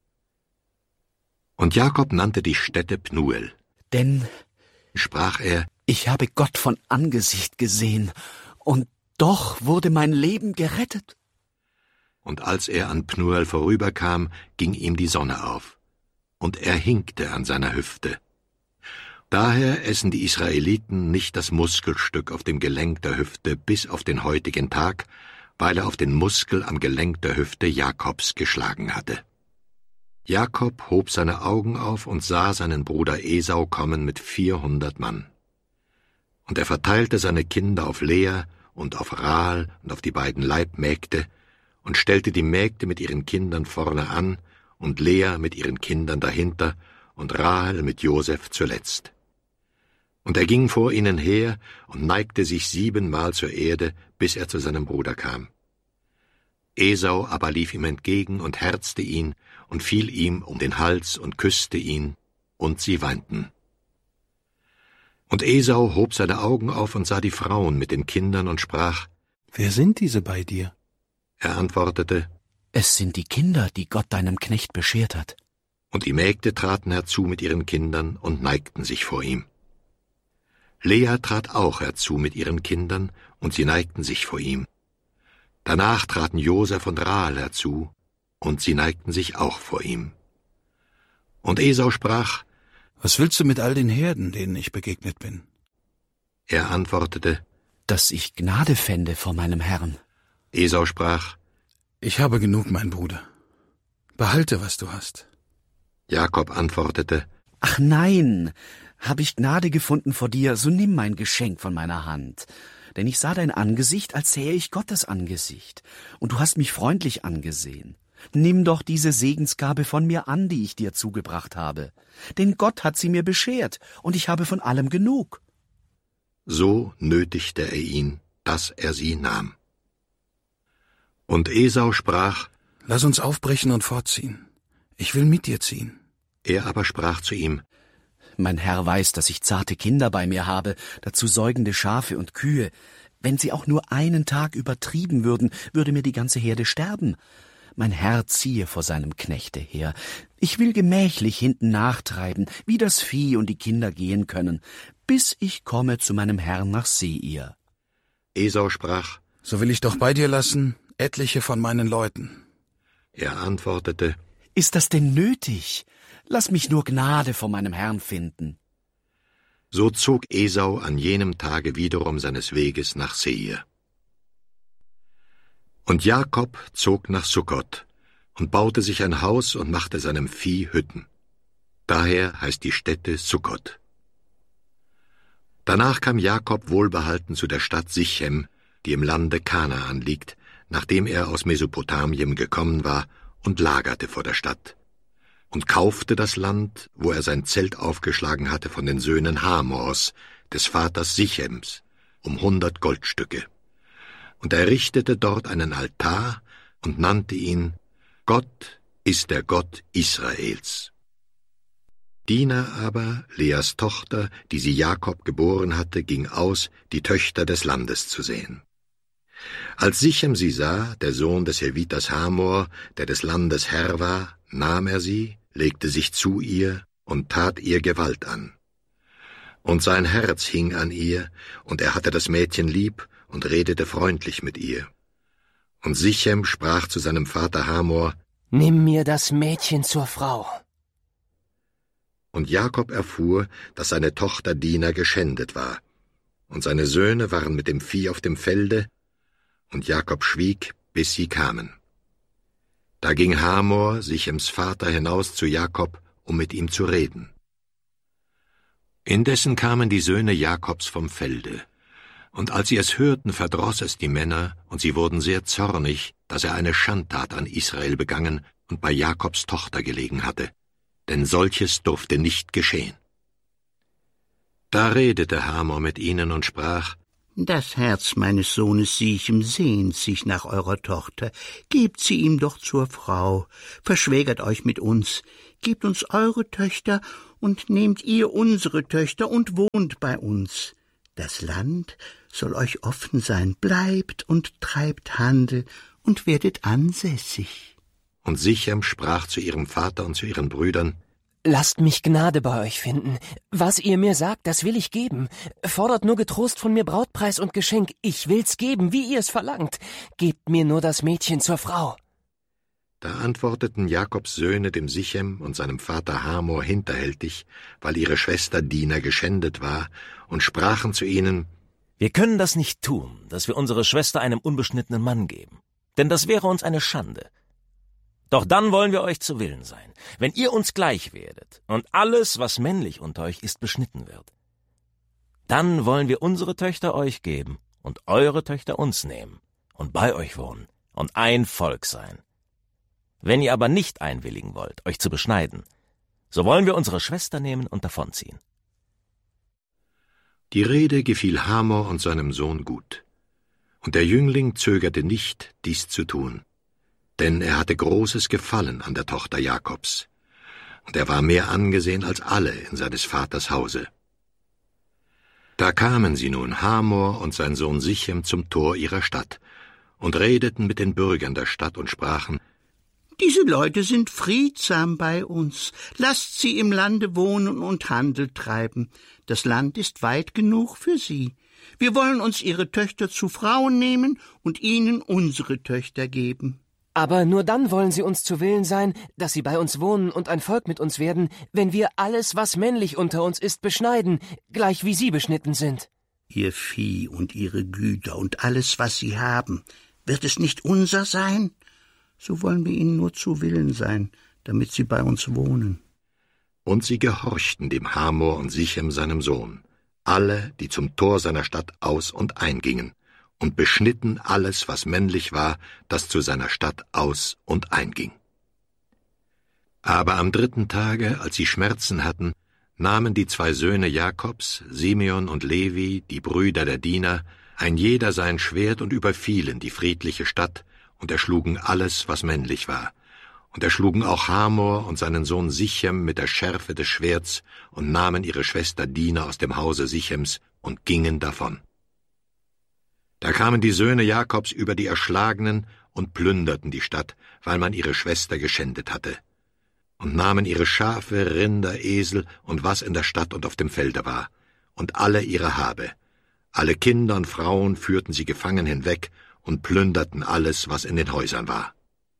Und Jakob nannte die Stätte Pnuel. Denn, sprach er, ich habe Gott von Angesicht gesehen, und doch wurde mein Leben gerettet. Und als er an Pnuel vorüberkam, ging ihm die Sonne auf, und er hinkte an seiner Hüfte. Daher essen die Israeliten nicht das Muskelstück auf dem Gelenk der Hüfte bis auf den heutigen Tag, weil er auf den Muskel am Gelenk der Hüfte Jakobs geschlagen hatte. Jakob hob seine Augen auf und sah seinen Bruder Esau kommen mit 400 Mann. Und er verteilte seine Kinder auf Lea und auf Rahel und auf die beiden Leibmägde und stellte die Mägde mit ihren Kindern vorne an und Lea mit ihren Kindern dahinter und Rahel mit Josef zuletzt. Und er ging vor ihnen her und neigte sich 7-mal zur Erde, bis er zu seinem Bruder kam. Esau aber lief ihm entgegen und herzte ihn und fiel ihm um den Hals und küsste ihn, und sie weinten. Und Esau hob seine Augen auf und sah die Frauen mit den Kindern und sprach: Wer sind diese bei dir? Er antwortete: Es sind die Kinder, die Gott deinem Knecht beschert hat. Und die Mägde traten herzu mit ihren Kindern und neigten sich vor ihm. Lea trat auch herzu mit ihren Kindern, und sie neigten sich vor ihm. Danach traten Josef und Rahel herzu, und sie neigten sich auch vor ihm. Und Esau sprach: Was willst du mit all den Herden, denen ich begegnet bin? Er antwortete: Dass ich Gnade fände vor meinem Herrn. Esau sprach: Ich habe genug, mein Bruder. Behalte, was du hast. Jakob antwortete: Ach nein, habe ich Gnade gefunden vor dir, so nimm mein Geschenk von meiner Hand. Denn ich sah dein Angesicht, als sähe ich Gottes Angesicht, und du hast mich freundlich angesehen. Nimm doch diese Segensgabe von mir an, die ich dir zugebracht habe. Denn Gott hat sie mir beschert, und ich habe von allem genug. So nötigte er ihn, dass er sie nahm. Und Esau sprach: Lass uns aufbrechen und fortziehen. Ich will mit dir ziehen. Er aber sprach zu ihm: Mein Herr weiß, dass ich zarte Kinder bei mir habe, dazu säugende Schafe und Kühe. Wenn sie auch nur einen Tag übertrieben würden, würde mir die ganze Herde sterben. Mein Herr ziehe vor seinem Knechte her. Ich will gemächlich hinten nachtreiben, wie das Vieh und die Kinder gehen können, bis ich komme zu meinem Herrn nach Seir. Esau sprach: So will ich doch bei dir lassen etliche von meinen Leuten. Er antwortete: Ist das denn nötig? Lass mich nur Gnade vor meinem Herrn finden. So zog Esau an jenem Tage wiederum seines Weges nach Seir. Und Jakob zog nach Sukkot und baute sich ein Haus und machte seinem Vieh Hütten. Daher heißt die Stätte Sukkot. Danach kam Jakob wohlbehalten zu der Stadt Sichem, die im Lande Kanaan liegt, nachdem er aus Mesopotamien gekommen war, und lagerte vor der Stadt. Und kaufte das Land, wo er sein Zelt aufgeschlagen hatte, von den Söhnen Hamors, des Vaters Sichems, 100 Goldstücke. Und er richtete dort einen Altar und nannte ihn: Gott ist der Gott Israels. Dina aber, Leas Tochter, die sie Jakob geboren hatte, ging aus, die Töchter des Landes zu sehen. Als Sichem sie sah, der Sohn des Heviters Hamor, der des Landes Herr war, nahm er sie, legte sich zu ihr und tat ihr Gewalt an. Und sein Herz hing an ihr, und er hatte das Mädchen lieb und redete freundlich mit ihr. Und Sichem sprach zu seinem Vater Hamor: Nimm mir das Mädchen zur Frau. Und Jakob erfuhr, dass seine Tochter Dina geschändet war, und seine Söhne waren mit dem Vieh auf dem Felde, und Jakob schwieg, bis sie kamen. Da ging Hamor, Sichems Vater, hinaus zu Jakob, um mit ihm zu reden. Indessen kamen die Söhne Jakobs vom Felde, und als sie es hörten, verdross es die Männer, und sie wurden sehr zornig, dass er eine Schandtat an Israel begangen und bei Jakobs Tochter gelegen hatte, denn solches durfte nicht geschehen. Da redete Hamor mit ihnen und sprach: Das Herz meines Sohnes Sichem sehnt sich nach eurer Tochter. Gebt sie ihm doch zur Frau. Verschwägert euch mit uns. Gebt uns eure Töchter und nehmt ihr unsere Töchter und wohnt bei uns. Das Land soll euch offen sein. Bleibt und treibt Handel und werdet ansässig. Und Sichem sprach zu ihrem Vater und zu ihren Brüdern: Lasst mich Gnade bei euch finden. Was ihr mir sagt, das will ich geben. Fordert nur getrost von mir Brautpreis und Geschenk. Ich will's geben, wie ihr es verlangt. Gebt mir nur das Mädchen zur Frau. Da antworteten Jakobs Söhne dem Sichem und seinem Vater Hamor hinterhältig, weil ihre Schwester Dina geschändet war, und sprachen zu ihnen: Wir können das nicht tun, dass wir unsere Schwester einem unbeschnittenen Mann geben, denn das wäre uns eine Schande. Doch dann wollen wir euch zu Willen sein, wenn ihr uns gleich werdet und alles, was männlich unter euch ist, beschnitten wird. Dann wollen wir unsere Töchter euch geben und eure Töchter uns nehmen und bei euch wohnen und ein Volk sein. Wenn ihr aber nicht einwilligen wollt, euch zu beschneiden, so wollen wir unsere Schwester nehmen und davonziehen. Die Rede gefiel Hamor und seinem Sohn gut. Und der Jüngling zögerte nicht, dies zu tun. Denn er hatte großes Gefallen an der Tochter Jakobs, und er war mehr angesehen als alle in seines Vaters Hause. Da kamen sie nun, Hamor und sein Sohn Sichem, zum Tor ihrer Stadt, und redeten mit den Bürgern der Stadt und sprachen: Diese Leute sind friedsam bei uns. Lasst sie im Lande wohnen und Handel treiben. Das Land ist weit genug für sie. Wir wollen uns ihre Töchter zu Frauen nehmen und ihnen unsere Töchter geben. Aber nur dann wollen sie uns zu Willen sein, dass sie bei uns wohnen und ein Volk mit uns werden, wenn wir alles, was männlich unter uns ist, beschneiden, gleich wie sie beschnitten sind. Ihr Vieh und ihre Güter und alles, was sie haben, wird es nicht unser sein? So wollen wir ihnen nur zu Willen sein, damit sie bei uns wohnen. Und sie gehorchten dem Hamor und Sichem seinem Sohn, alle, die zum Tor seiner Stadt aus und eingingen, und beschnitten alles, was männlich war, das zu seiner Stadt aus und einging. Aber am 3. Tage, als sie Schmerzen hatten, nahmen die 2 Söhne Jakobs, Simeon und Levi, die Brüder der Diener, ein jeder sein Schwert und überfielen die friedliche Stadt und erschlugen alles, was männlich war. Und erschlugen auch Hamor und seinen Sohn Sichem mit der Schärfe des Schwerts und nahmen ihre Schwester Dina aus dem Hause Sichems und gingen davon. Da kamen die Söhne Jakobs über die Erschlagenen und plünderten die Stadt, weil man ihre Schwester geschändet hatte, und nahmen ihre Schafe, Rinder, Esel und was in der Stadt und auf dem Felde war, und alle ihre Habe. Alle Kinder und Frauen führten sie gefangen hinweg und plünderten alles, was in den Häusern war.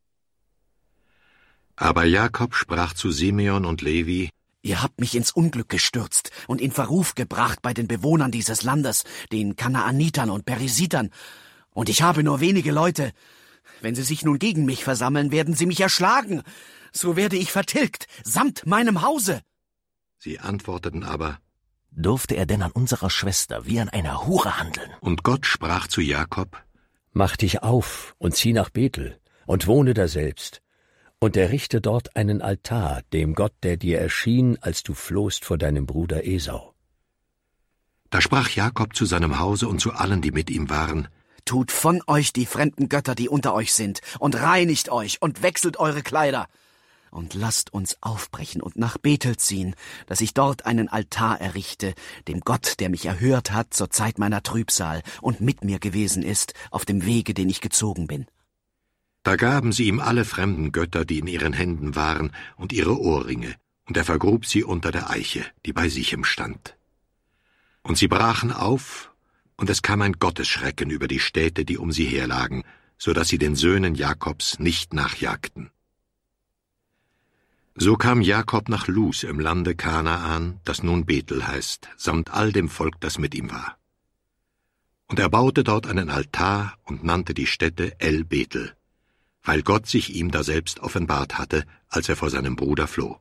Aber Jakob sprach zu Simeon und Levi: Ihr habt mich ins Unglück gestürzt und in Verruf gebracht bei den Bewohnern dieses Landes, den Kanaanitern und Perisitern. Und ich habe nur wenige Leute. Wenn sie sich nun gegen mich versammeln, werden sie mich erschlagen. So werde ich vertilgt, samt meinem Hause. Sie antworteten aber: Durfte er denn an unserer Schwester wie an einer Hure handeln? Und Gott sprach zu Jakob: Mach dich auf und zieh nach Bethel und wohne daselbst und errichte dort einen Altar dem Gott, der dir erschien, als du flohst vor deinem Bruder Esau. Da sprach Jakob zu seinem Hause und zu allen, die mit ihm waren: Tut von euch die fremden Götter, die unter euch sind, und reinigt euch und wechselt eure Kleider. Und lasst uns aufbrechen und nach Bethel ziehen, dass ich dort einen Altar errichte, dem Gott, der mich erhört hat zur Zeit meiner Trübsal und mit mir gewesen ist, auf dem Wege, den ich gezogen bin. Da gaben sie ihm alle fremden Götter, die in ihren Händen waren, und ihre Ohrringe, und er vergrub sie unter der Eiche, die bei Sichem stand. Und sie brachen auf, und es kam ein Gottesschrecken über die Städte, die um sie herlagen, so dass sie den Söhnen Jakobs nicht nachjagten. So kam Jakob nach Luz im Lande Kanaan, das nun Bethel heißt, samt all dem Volk, das mit ihm war. Und er baute dort einen Altar und nannte die Stätte El Bethel, weil Gott sich ihm daselbst offenbart hatte, als er vor seinem Bruder floh.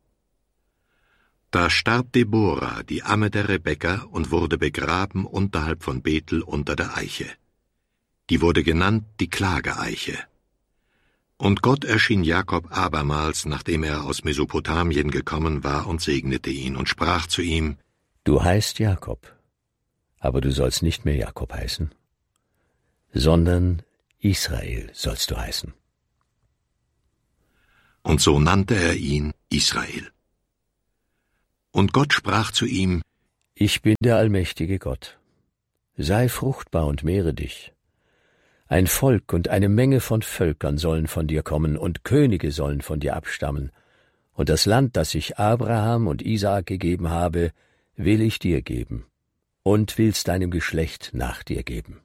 Da starb Deborah, die Amme der Rebekka, und wurde begraben unterhalb von Bethel unter der Eiche. Die wurde genannt die Klageeiche. Und Gott erschien Jakob abermals, nachdem er aus Mesopotamien gekommen war, und segnete ihn und sprach zu ihm: Du heißt Jakob, aber du sollst nicht mehr Jakob heißen, sondern Israel sollst du heißen. Und so nannte er ihn Israel. Und Gott sprach zu ihm: Ich bin der allmächtige Gott. Sei fruchtbar und mehre dich. Ein Volk und eine Menge von Völkern sollen von dir kommen, und Könige sollen von dir abstammen. Und das Land, das ich Abraham und Isaak gegeben habe, will ich dir geben, und will's deinem Geschlecht nach dir geben.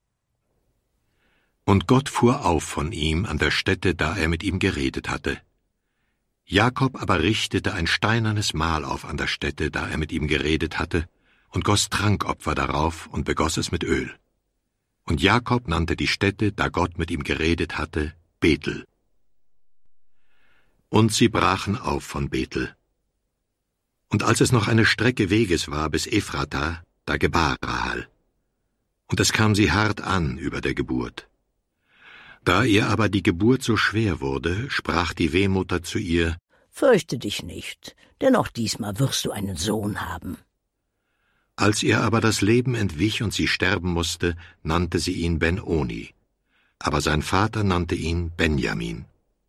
Und Gott fuhr auf von ihm an der Stätte, da er mit ihm geredet hatte. Jakob aber richtete ein steinernes Mahl auf an der Stätte, da er mit ihm geredet hatte, und goss Trankopfer darauf und begoss es mit Öl. Und Jakob nannte die Stätte, da Gott mit ihm geredet hatte, Bethel. Und sie brachen auf von Bethel. Und als es noch eine Strecke Weges war bis Ephrata, da gebar Rahel. Und es kam sie hart an über der Geburt. Da ihr aber die Geburt so schwer wurde, sprach die Wehmutter zu ihr: Fürchte dich nicht, denn auch diesmal wirst du einen Sohn haben. Als ihr aber das Leben entwich und sie sterben musste, nannte sie ihn Ben-Oni, aber sein Vater nannte ihn Benjamin.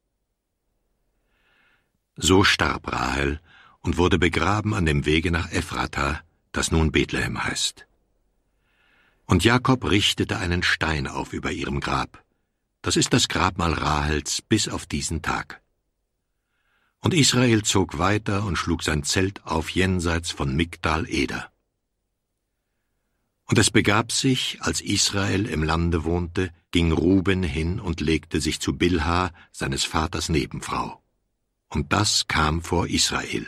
So starb Rahel und wurde begraben an dem Wege nach Ephrata, das nun Bethlehem heißt. Und Jakob richtete einen Stein auf über ihrem Grab. Das ist das Grabmal Rahels bis auf diesen Tag. Und Israel zog weiter und schlug sein Zelt auf jenseits von Migdal Eder. Und es begab sich, als Israel im Lande wohnte, ging Ruben hin und legte sich zu Bilha, seines Vaters Nebenfrau. Und das kam vor Israel.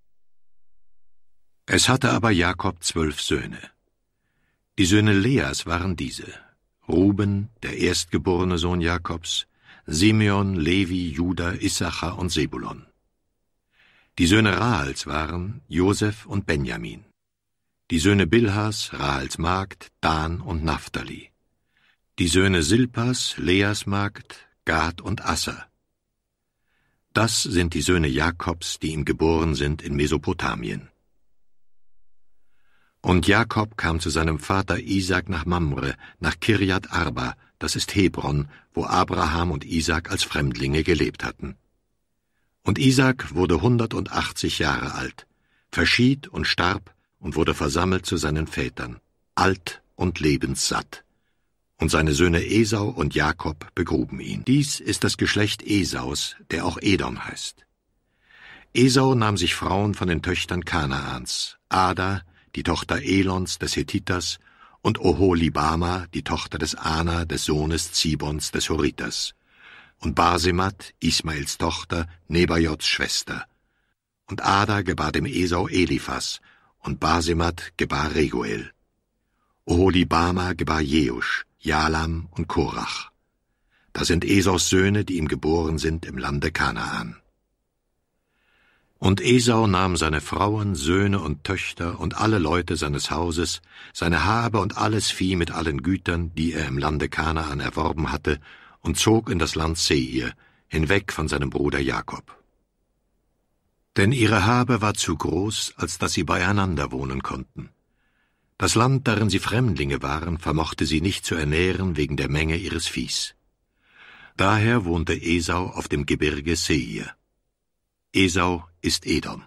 Es hatte aber Jakob 12 Söhne. Die Söhne Leas waren diese: Ruben, der erstgeborene Sohn Jakobs, Simeon, Levi, Juda, Issachar und Sebulon. Die Söhne Rahels waren Josef und Benjamin. Die Söhne Bilhas, Rahels Magd, Dan und Naphtali. Die Söhne Silpas, Leas Magd, Gad und Asser. Das sind die Söhne Jakobs, die ihm geboren sind in Mesopotamien. Und Jakob kam zu seinem Vater Isaak nach Mamre, nach Kirjat Arba, das ist Hebron, wo Abraham und Isaak als Fremdlinge gelebt hatten. Und Isaak wurde 180 Jahre alt, verschied und starb und wurde versammelt zu seinen Vätern, alt und lebenssatt. Und seine Söhne Esau und Jakob begruben ihn. Dies ist das Geschlecht Esaus, der auch Edom heißt. Esau nahm sich Frauen von den Töchtern Kanaans: Ada, die Tochter Elons des Hethiters, und Oholibama, die Tochter des Ana, des Sohnes Zibons des Horiters, und Basemat, Ismaels Tochter, Nebajots Schwester. Und Ada gebar dem Esau Eliphas, und Basemat gebar Reguel. Oholibama gebar Jeusch, Jalam und Korach. Das sind Esaus Söhne, die ihm geboren sind im Lande Kanaan. Und Esau nahm seine Frauen, Söhne und Töchter und alle Leute seines Hauses, seine Habe und alles Vieh mit allen Gütern, die er im Lande Kanaan erworben hatte, und zog in das Land Seir, hinweg von seinem Bruder Jakob. Denn ihre Habe war zu groß, als dass sie beieinander wohnen konnten. Das Land, darin sie Fremdlinge waren, vermochte sie nicht zu ernähren wegen der Menge ihres Viehs. Daher wohnte Esau auf dem Gebirge Seir. Esau ist Edom.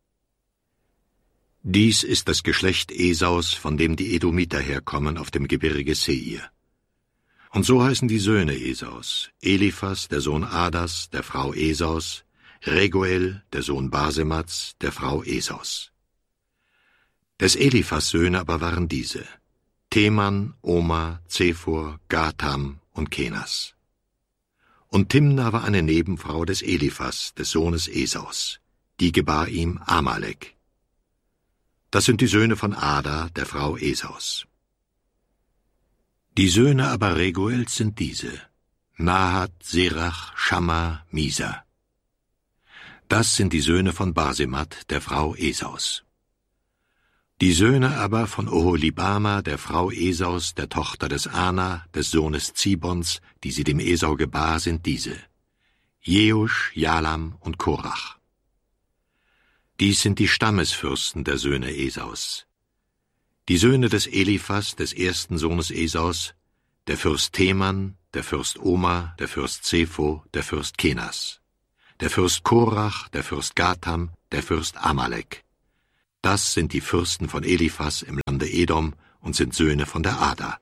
Dies ist das Geschlecht Esaus, von dem die Edomiter herkommen auf dem Gebirge Seir. Und so heißen die Söhne Esaus: Eliphas, der Sohn Adas, der Frau Esaus, Reguel, der Sohn Basemats, der Frau Esaus. Des Eliphas Söhne aber waren diese: Teman, Oma, Zephor, Gatam und Kenas. Und Timna war eine Nebenfrau des Eliphas, des Sohnes Esaus. Die gebar ihm Amalek. Das sind die Söhne von Ada, der Frau Esaus. Die Söhne aber Reguels sind diese: Nahat, Serach, Schamma, Misa. Das sind die Söhne von Basemat, der Frau Esaus. Die Söhne aber von Oholibama, der Frau Esaus, der Tochter des Ana, des Sohnes Zibons, die sie dem Esau gebar, sind diese: Jeusch, Jalam und Korach. Dies sind die Stammesfürsten der Söhne Esaus. Die Söhne des Eliphas, des ersten Sohnes Esaus, der Fürst Teman, der Fürst Oma, der Fürst Zepho, der Fürst Kenas, der Fürst Korach, der Fürst Gatam, der Fürst Amalek. Das sind die Fürsten von Eliphas im Lande Edom und sind Söhne von der Ada.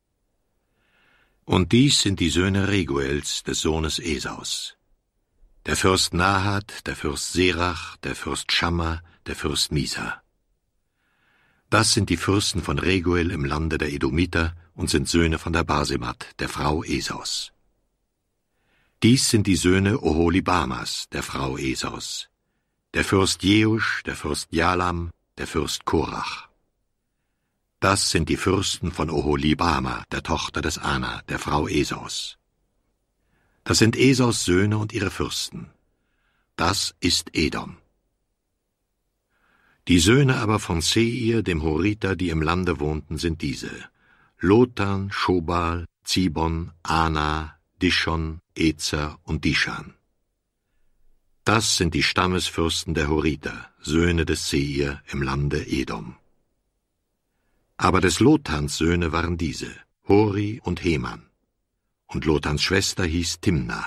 Und dies sind die Söhne Reguels, des Sohnes Esaus. Der Fürst Nahat, der Fürst Serach, der Fürst Schamma, der Fürst Misa. Das sind die Fürsten von Reguel im Lande der Edomiter und sind Söhne von der Basemat, der Frau Esaus. Dies sind die Söhne Oholibamas, der Frau Esaus. Der Fürst Jeusch, der Fürst Jalam, der Fürst Korach. Das sind die Fürsten von Oholibama, der Tochter des Ana, der Frau Esaus. Das sind Esaus Söhne und ihre Fürsten. Das ist Edom. Die Söhne aber von Seir, dem Horiter, die im Lande wohnten, sind diese: Lotan, Schobal, Zibon, Ana, Dishon, Ezer und Dishan. Das sind die Stammesfürsten der Horiter, Söhne des Seir im Lande Edom. Aber des Lotans Söhne waren diese: Hori und Heman. Und Lotans Schwester hieß Timna.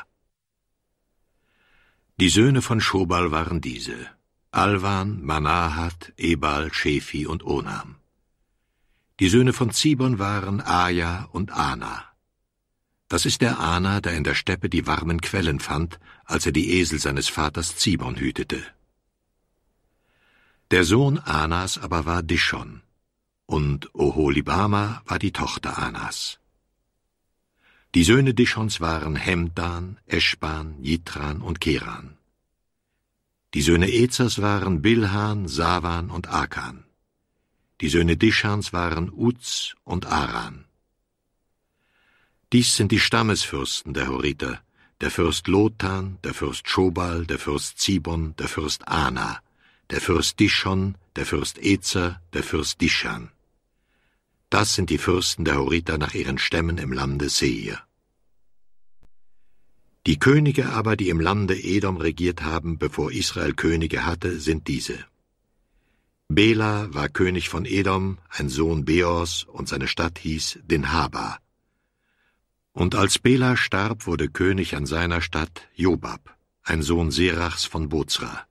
Die Söhne von Schobal waren diese: Alvan, Manahat, Ebal, Shefi und Onam. Die Söhne von Zibon waren Aja und Ana. Das ist der Ana, der in der Steppe die warmen Quellen fand, als er die Esel seines Vaters Zibon hütete. Der Sohn Anas aber war Dishon, und Oholibama war die Tochter Anas. Die Söhne Dishons waren Hemdan, Eschban, Jitran und Keran. Die Söhne Ezers waren Bilhan, Savan und Akan. Die Söhne Dishans waren Uz und Aran. Dies sind die Stammesfürsten der Horiter, der Fürst Lotan, der Fürst Schobal, der Fürst Zibon, der Fürst Ana, der Fürst Dishon, der Fürst Ezer, der Fürst Dishan. Das sind die Fürsten der Horiter nach ihren Stämmen im Lande Seir. Die Könige aber, die im Lande Edom regiert haben, bevor Israel Könige hatte, sind diese: Bela war König von Edom, ein Sohn Beors, und seine Stadt hieß Dinhaba. Und als Bela starb, wurde König an seiner Stadt Jobab, ein Sohn Serachs von Bozra.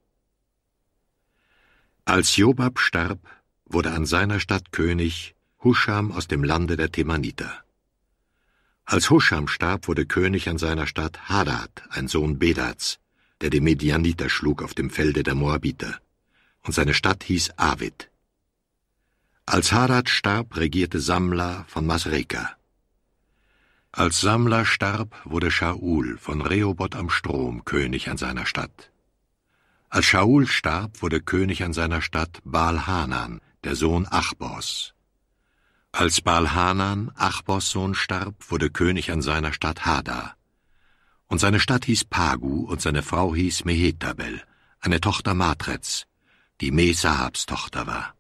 Als Jobab starb, wurde an seiner Stadt König Huscham aus dem Lande der Temaniter. Als Huscham starb, wurde König an seiner Stadt Hadad, ein Sohn Bedats, der die Medianiter schlug auf dem Felde der Moabiter, und seine Stadt hieß Avid. Als Hadad starb, regierte Samla von Masreka. Als Samla starb, wurde Shaul von Rehoboth am Strom König an seiner Stadt. Als Shaul starb, wurde König an seiner Stadt Baal-Hanan, der Sohn Achbors. Als Baal-Hanan, Achbors Sohn, starb, wurde König an seiner Stadt Hada. Und seine Stadt hieß Pagu, und seine Frau hieß Mehetabel, eine Tochter Matrets, die Mesahabs Tochter war.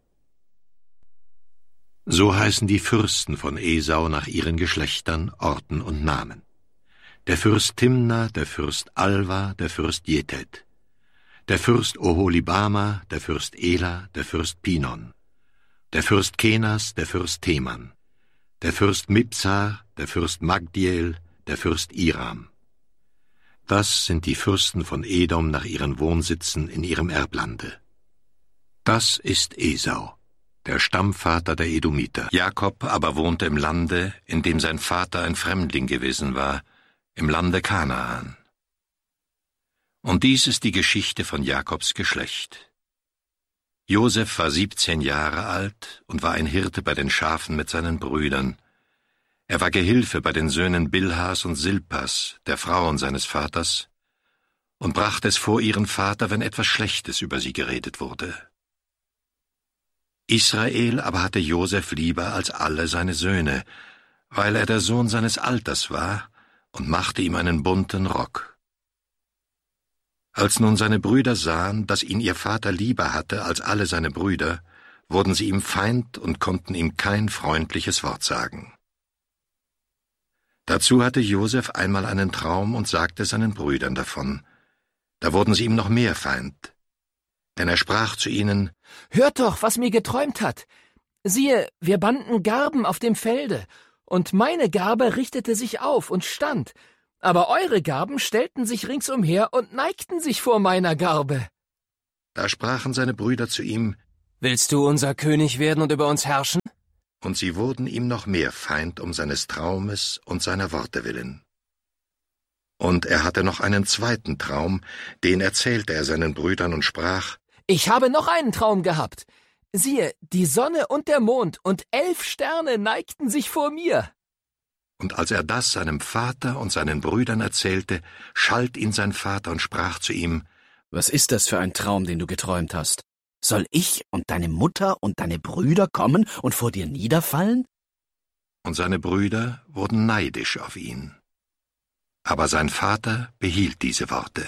So heißen die Fürsten von Esau nach ihren Geschlechtern, Orten und Namen: der Fürst Timna, der Fürst Alva, der Fürst Jetet, der Fürst Oholibama, der Fürst Ela, der Fürst Pinon, der Fürst Kenas, der Fürst Teman, der Fürst Mibsar, der Fürst Magdiel, der Fürst Iram. Das sind die Fürsten von Edom nach ihren Wohnsitzen in ihrem Erblande. Das ist Esau, der Stammvater der Edomiter. Jakob aber wohnte im Lande, in dem sein Vater ein Fremdling gewesen war, im Lande Kanaan. Und dies ist die Geschichte von Jakobs Geschlecht. Josef war 17 Jahre alt und war ein Hirte bei den Schafen mit seinen Brüdern. Er war Gehilfe bei den Söhnen Bilhas und Silpas, der Frauen seines Vaters, und brachte es vor ihren Vater, wenn etwas Schlechtes über sie geredet wurde. Israel aber hatte Josef lieber als alle seine Söhne, weil er der Sohn seines Alters war, und machte ihm einen bunten Rock. Als nun seine Brüder sahen, dass ihn ihr Vater lieber hatte als alle seine Brüder, wurden sie ihm Feind und konnten ihm kein freundliches Wort sagen. Dazu hatte Josef einmal einen Traum und sagte seinen Brüdern davon. Da wurden sie ihm noch mehr Feind. Denn er sprach zu ihnen: Hört doch, was mir geträumt hat. Siehe, wir banden Garben auf dem Felde, und meine Garbe richtete sich auf und stand, aber eure Garben stellten sich ringsumher und neigten sich vor meiner Garbe. Da sprachen seine Brüder zu ihm: Willst du unser König werden und über uns herrschen? Und sie wurden ihm noch mehr Feind um seines Traumes und seiner Worte willen. Und er hatte noch einen zweiten Traum, den erzählte er seinen Brüdern und sprach: Ich habe noch einen Traum gehabt. Siehe, die Sonne und der Mond und 11 Sterne neigten sich vor mir. Und als er das seinem Vater und seinen Brüdern erzählte, schalt ihn sein Vater und sprach zu ihm: Was ist das für ein Traum, den du geträumt hast? Soll ich und deine Mutter und deine Brüder kommen und vor dir niederfallen? Und seine Brüder wurden neidisch auf ihn. Aber sein Vater behielt diese Worte.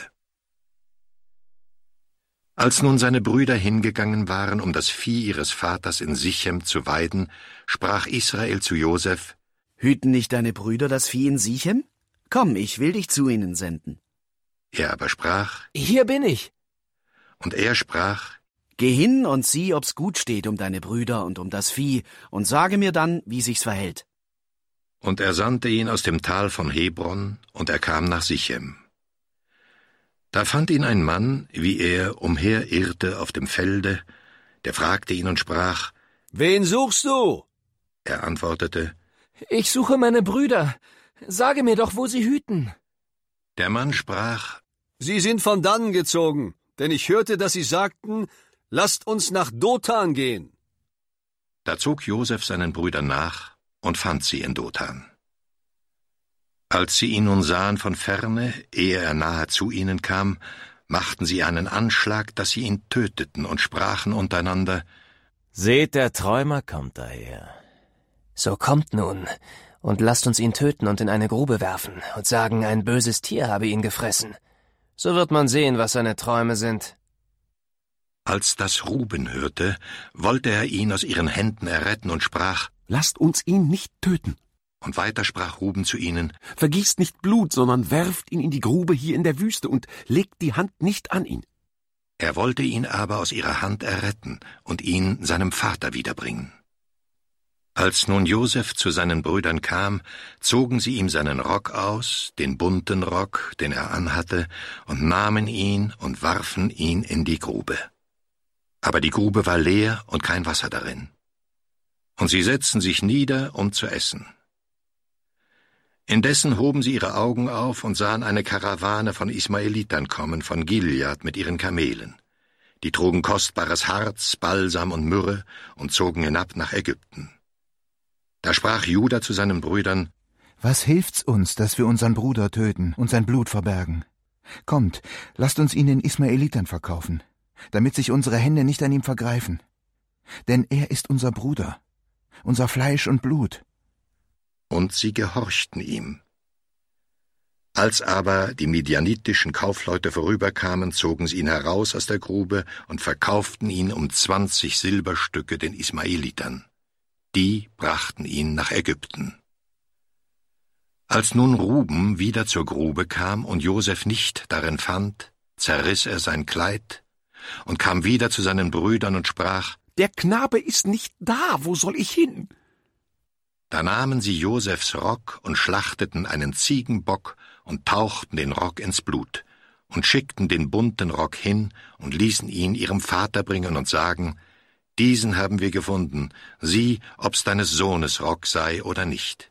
Als nun seine Brüder hingegangen waren, um das Vieh ihres Vaters in Sichem zu weiden, sprach Israel zu Josef: Hüten nicht deine Brüder das Vieh in Sichem? Komm, ich will dich zu ihnen senden. Er aber sprach: Hier bin ich. Und er sprach: Geh hin und sieh, ob's gut steht um deine Brüder und um das Vieh, und sage mir dann, wie sich's verhält. Und er sandte ihn aus dem Tal von Hebron, und er kam nach Sichem. Da fand ihn ein Mann, wie er umherirrte auf dem Felde, der fragte ihn und sprach: Wen suchst du? Er antwortete: Ich suche meine Brüder. Sage mir doch, wo sie hüten. Der Mann sprach: Sie sind von dannen gezogen, denn ich hörte, dass sie sagten: Lasst uns nach Dothan gehen. Da zog Josef seinen Brüdern nach und fand sie in Dothan. Als sie ihn nun sahen von ferne, ehe er nahe zu ihnen kam, machten sie einen Anschlag, dass sie ihn töteten, und sprachen untereinander: Seht, der Träumer kommt daher. So kommt nun, und lasst uns ihn töten und in eine Grube werfen und sagen, ein böses Tier habe ihn gefressen. So wird man sehen, was seine Träume sind. Als das Ruben hörte, wollte er ihn aus ihren Händen erretten und sprach: Lasst uns ihn nicht töten. Und weiter sprach Ruben zu ihnen: Vergießt nicht Blut, sondern werft ihn in die Grube hier in der Wüste und legt die Hand nicht an ihn. Er wollte ihn aber aus ihrer Hand erretten und ihn seinem Vater wiederbringen. Als nun Josef zu seinen Brüdern kam, zogen sie ihm seinen Rock aus, den bunten Rock, den er anhatte, und nahmen ihn und warfen ihn in die Grube. Aber die Grube war leer und kein Wasser darin. Und sie setzten sich nieder, um zu essen. Indessen hoben sie ihre Augen auf und sahen eine Karawane von Ismaelitern kommen, von Gilead mit ihren Kamelen. Die trugen kostbares Harz, Balsam und Myrrhe und zogen hinab nach Ägypten. Da sprach Juda zu seinen Brüdern: Was hilft's uns, dass wir unseren Bruder töten und sein Blut verbergen? Kommt, lasst uns ihn den Ismaelitern verkaufen, damit sich unsere Hände nicht an ihm vergreifen. Denn er ist unser Bruder, unser Fleisch und Blut. Und sie gehorchten ihm. Als aber die midianitischen Kaufleute vorüberkamen, zogen sie ihn heraus aus der Grube und verkauften ihn um 20 Silberstücke den Ismaelitern. Die brachten ihn nach Ägypten. Als nun Ruben wieder zur Grube kam und Josef nicht darin fand, zerriss er sein Kleid und kam wieder zu seinen Brüdern und sprach: Der Knabe ist nicht da, wo soll ich hin? Da nahmen sie Josefs Rock und schlachteten einen Ziegenbock und tauchten den Rock ins Blut und schickten den bunten Rock hin und ließen ihn ihrem Vater bringen und sagen: Diesen haben wir gefunden, sieh, ob's deines Sohnes Rock sei oder nicht.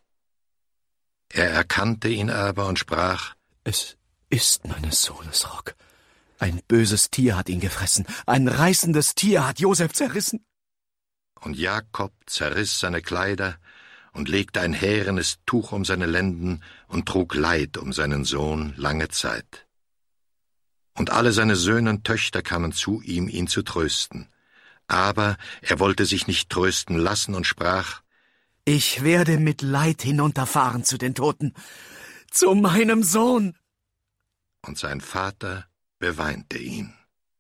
Er erkannte ihn aber und sprach: Es ist meines Sohnes Rock. Ein böses Tier hat ihn gefressen, ein reißendes Tier hat Josef zerrissen. Und Jakob zerriss seine Kleider und legte ein härenes Tuch um seine Lenden und trug Leid um seinen Sohn lange Zeit. Und alle seine Söhne und Töchter kamen zu ihm, ihn zu trösten. Aber er wollte sich nicht trösten lassen und sprach: Ich werde mit Leid hinunterfahren zu den Toten, zu meinem Sohn. Und sein Vater beweinte ihn.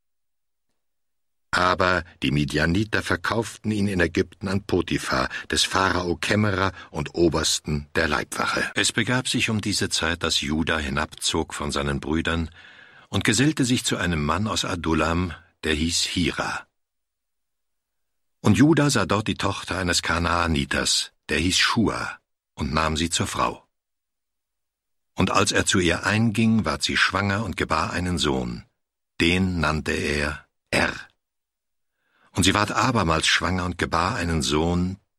Aber die Midianiter verkauften ihn in Ägypten an Potiphar, des Pharao Kämmerer und Obersten der Leibwache. Es begab sich um diese Zeit, dass Juda hinabzog von seinen Brüdern und gesellte sich zu einem Mann aus Adullam, der hieß Hira. Und Juda sah dort die Tochter eines Kanaaniters, der hieß Schua, und nahm sie zur Frau. Und als er zu ihr einging, ward sie schwanger und gebar einen Sohn. Den nannte er Er. Und sie ward abermals schwanger und gebar einen Sohn,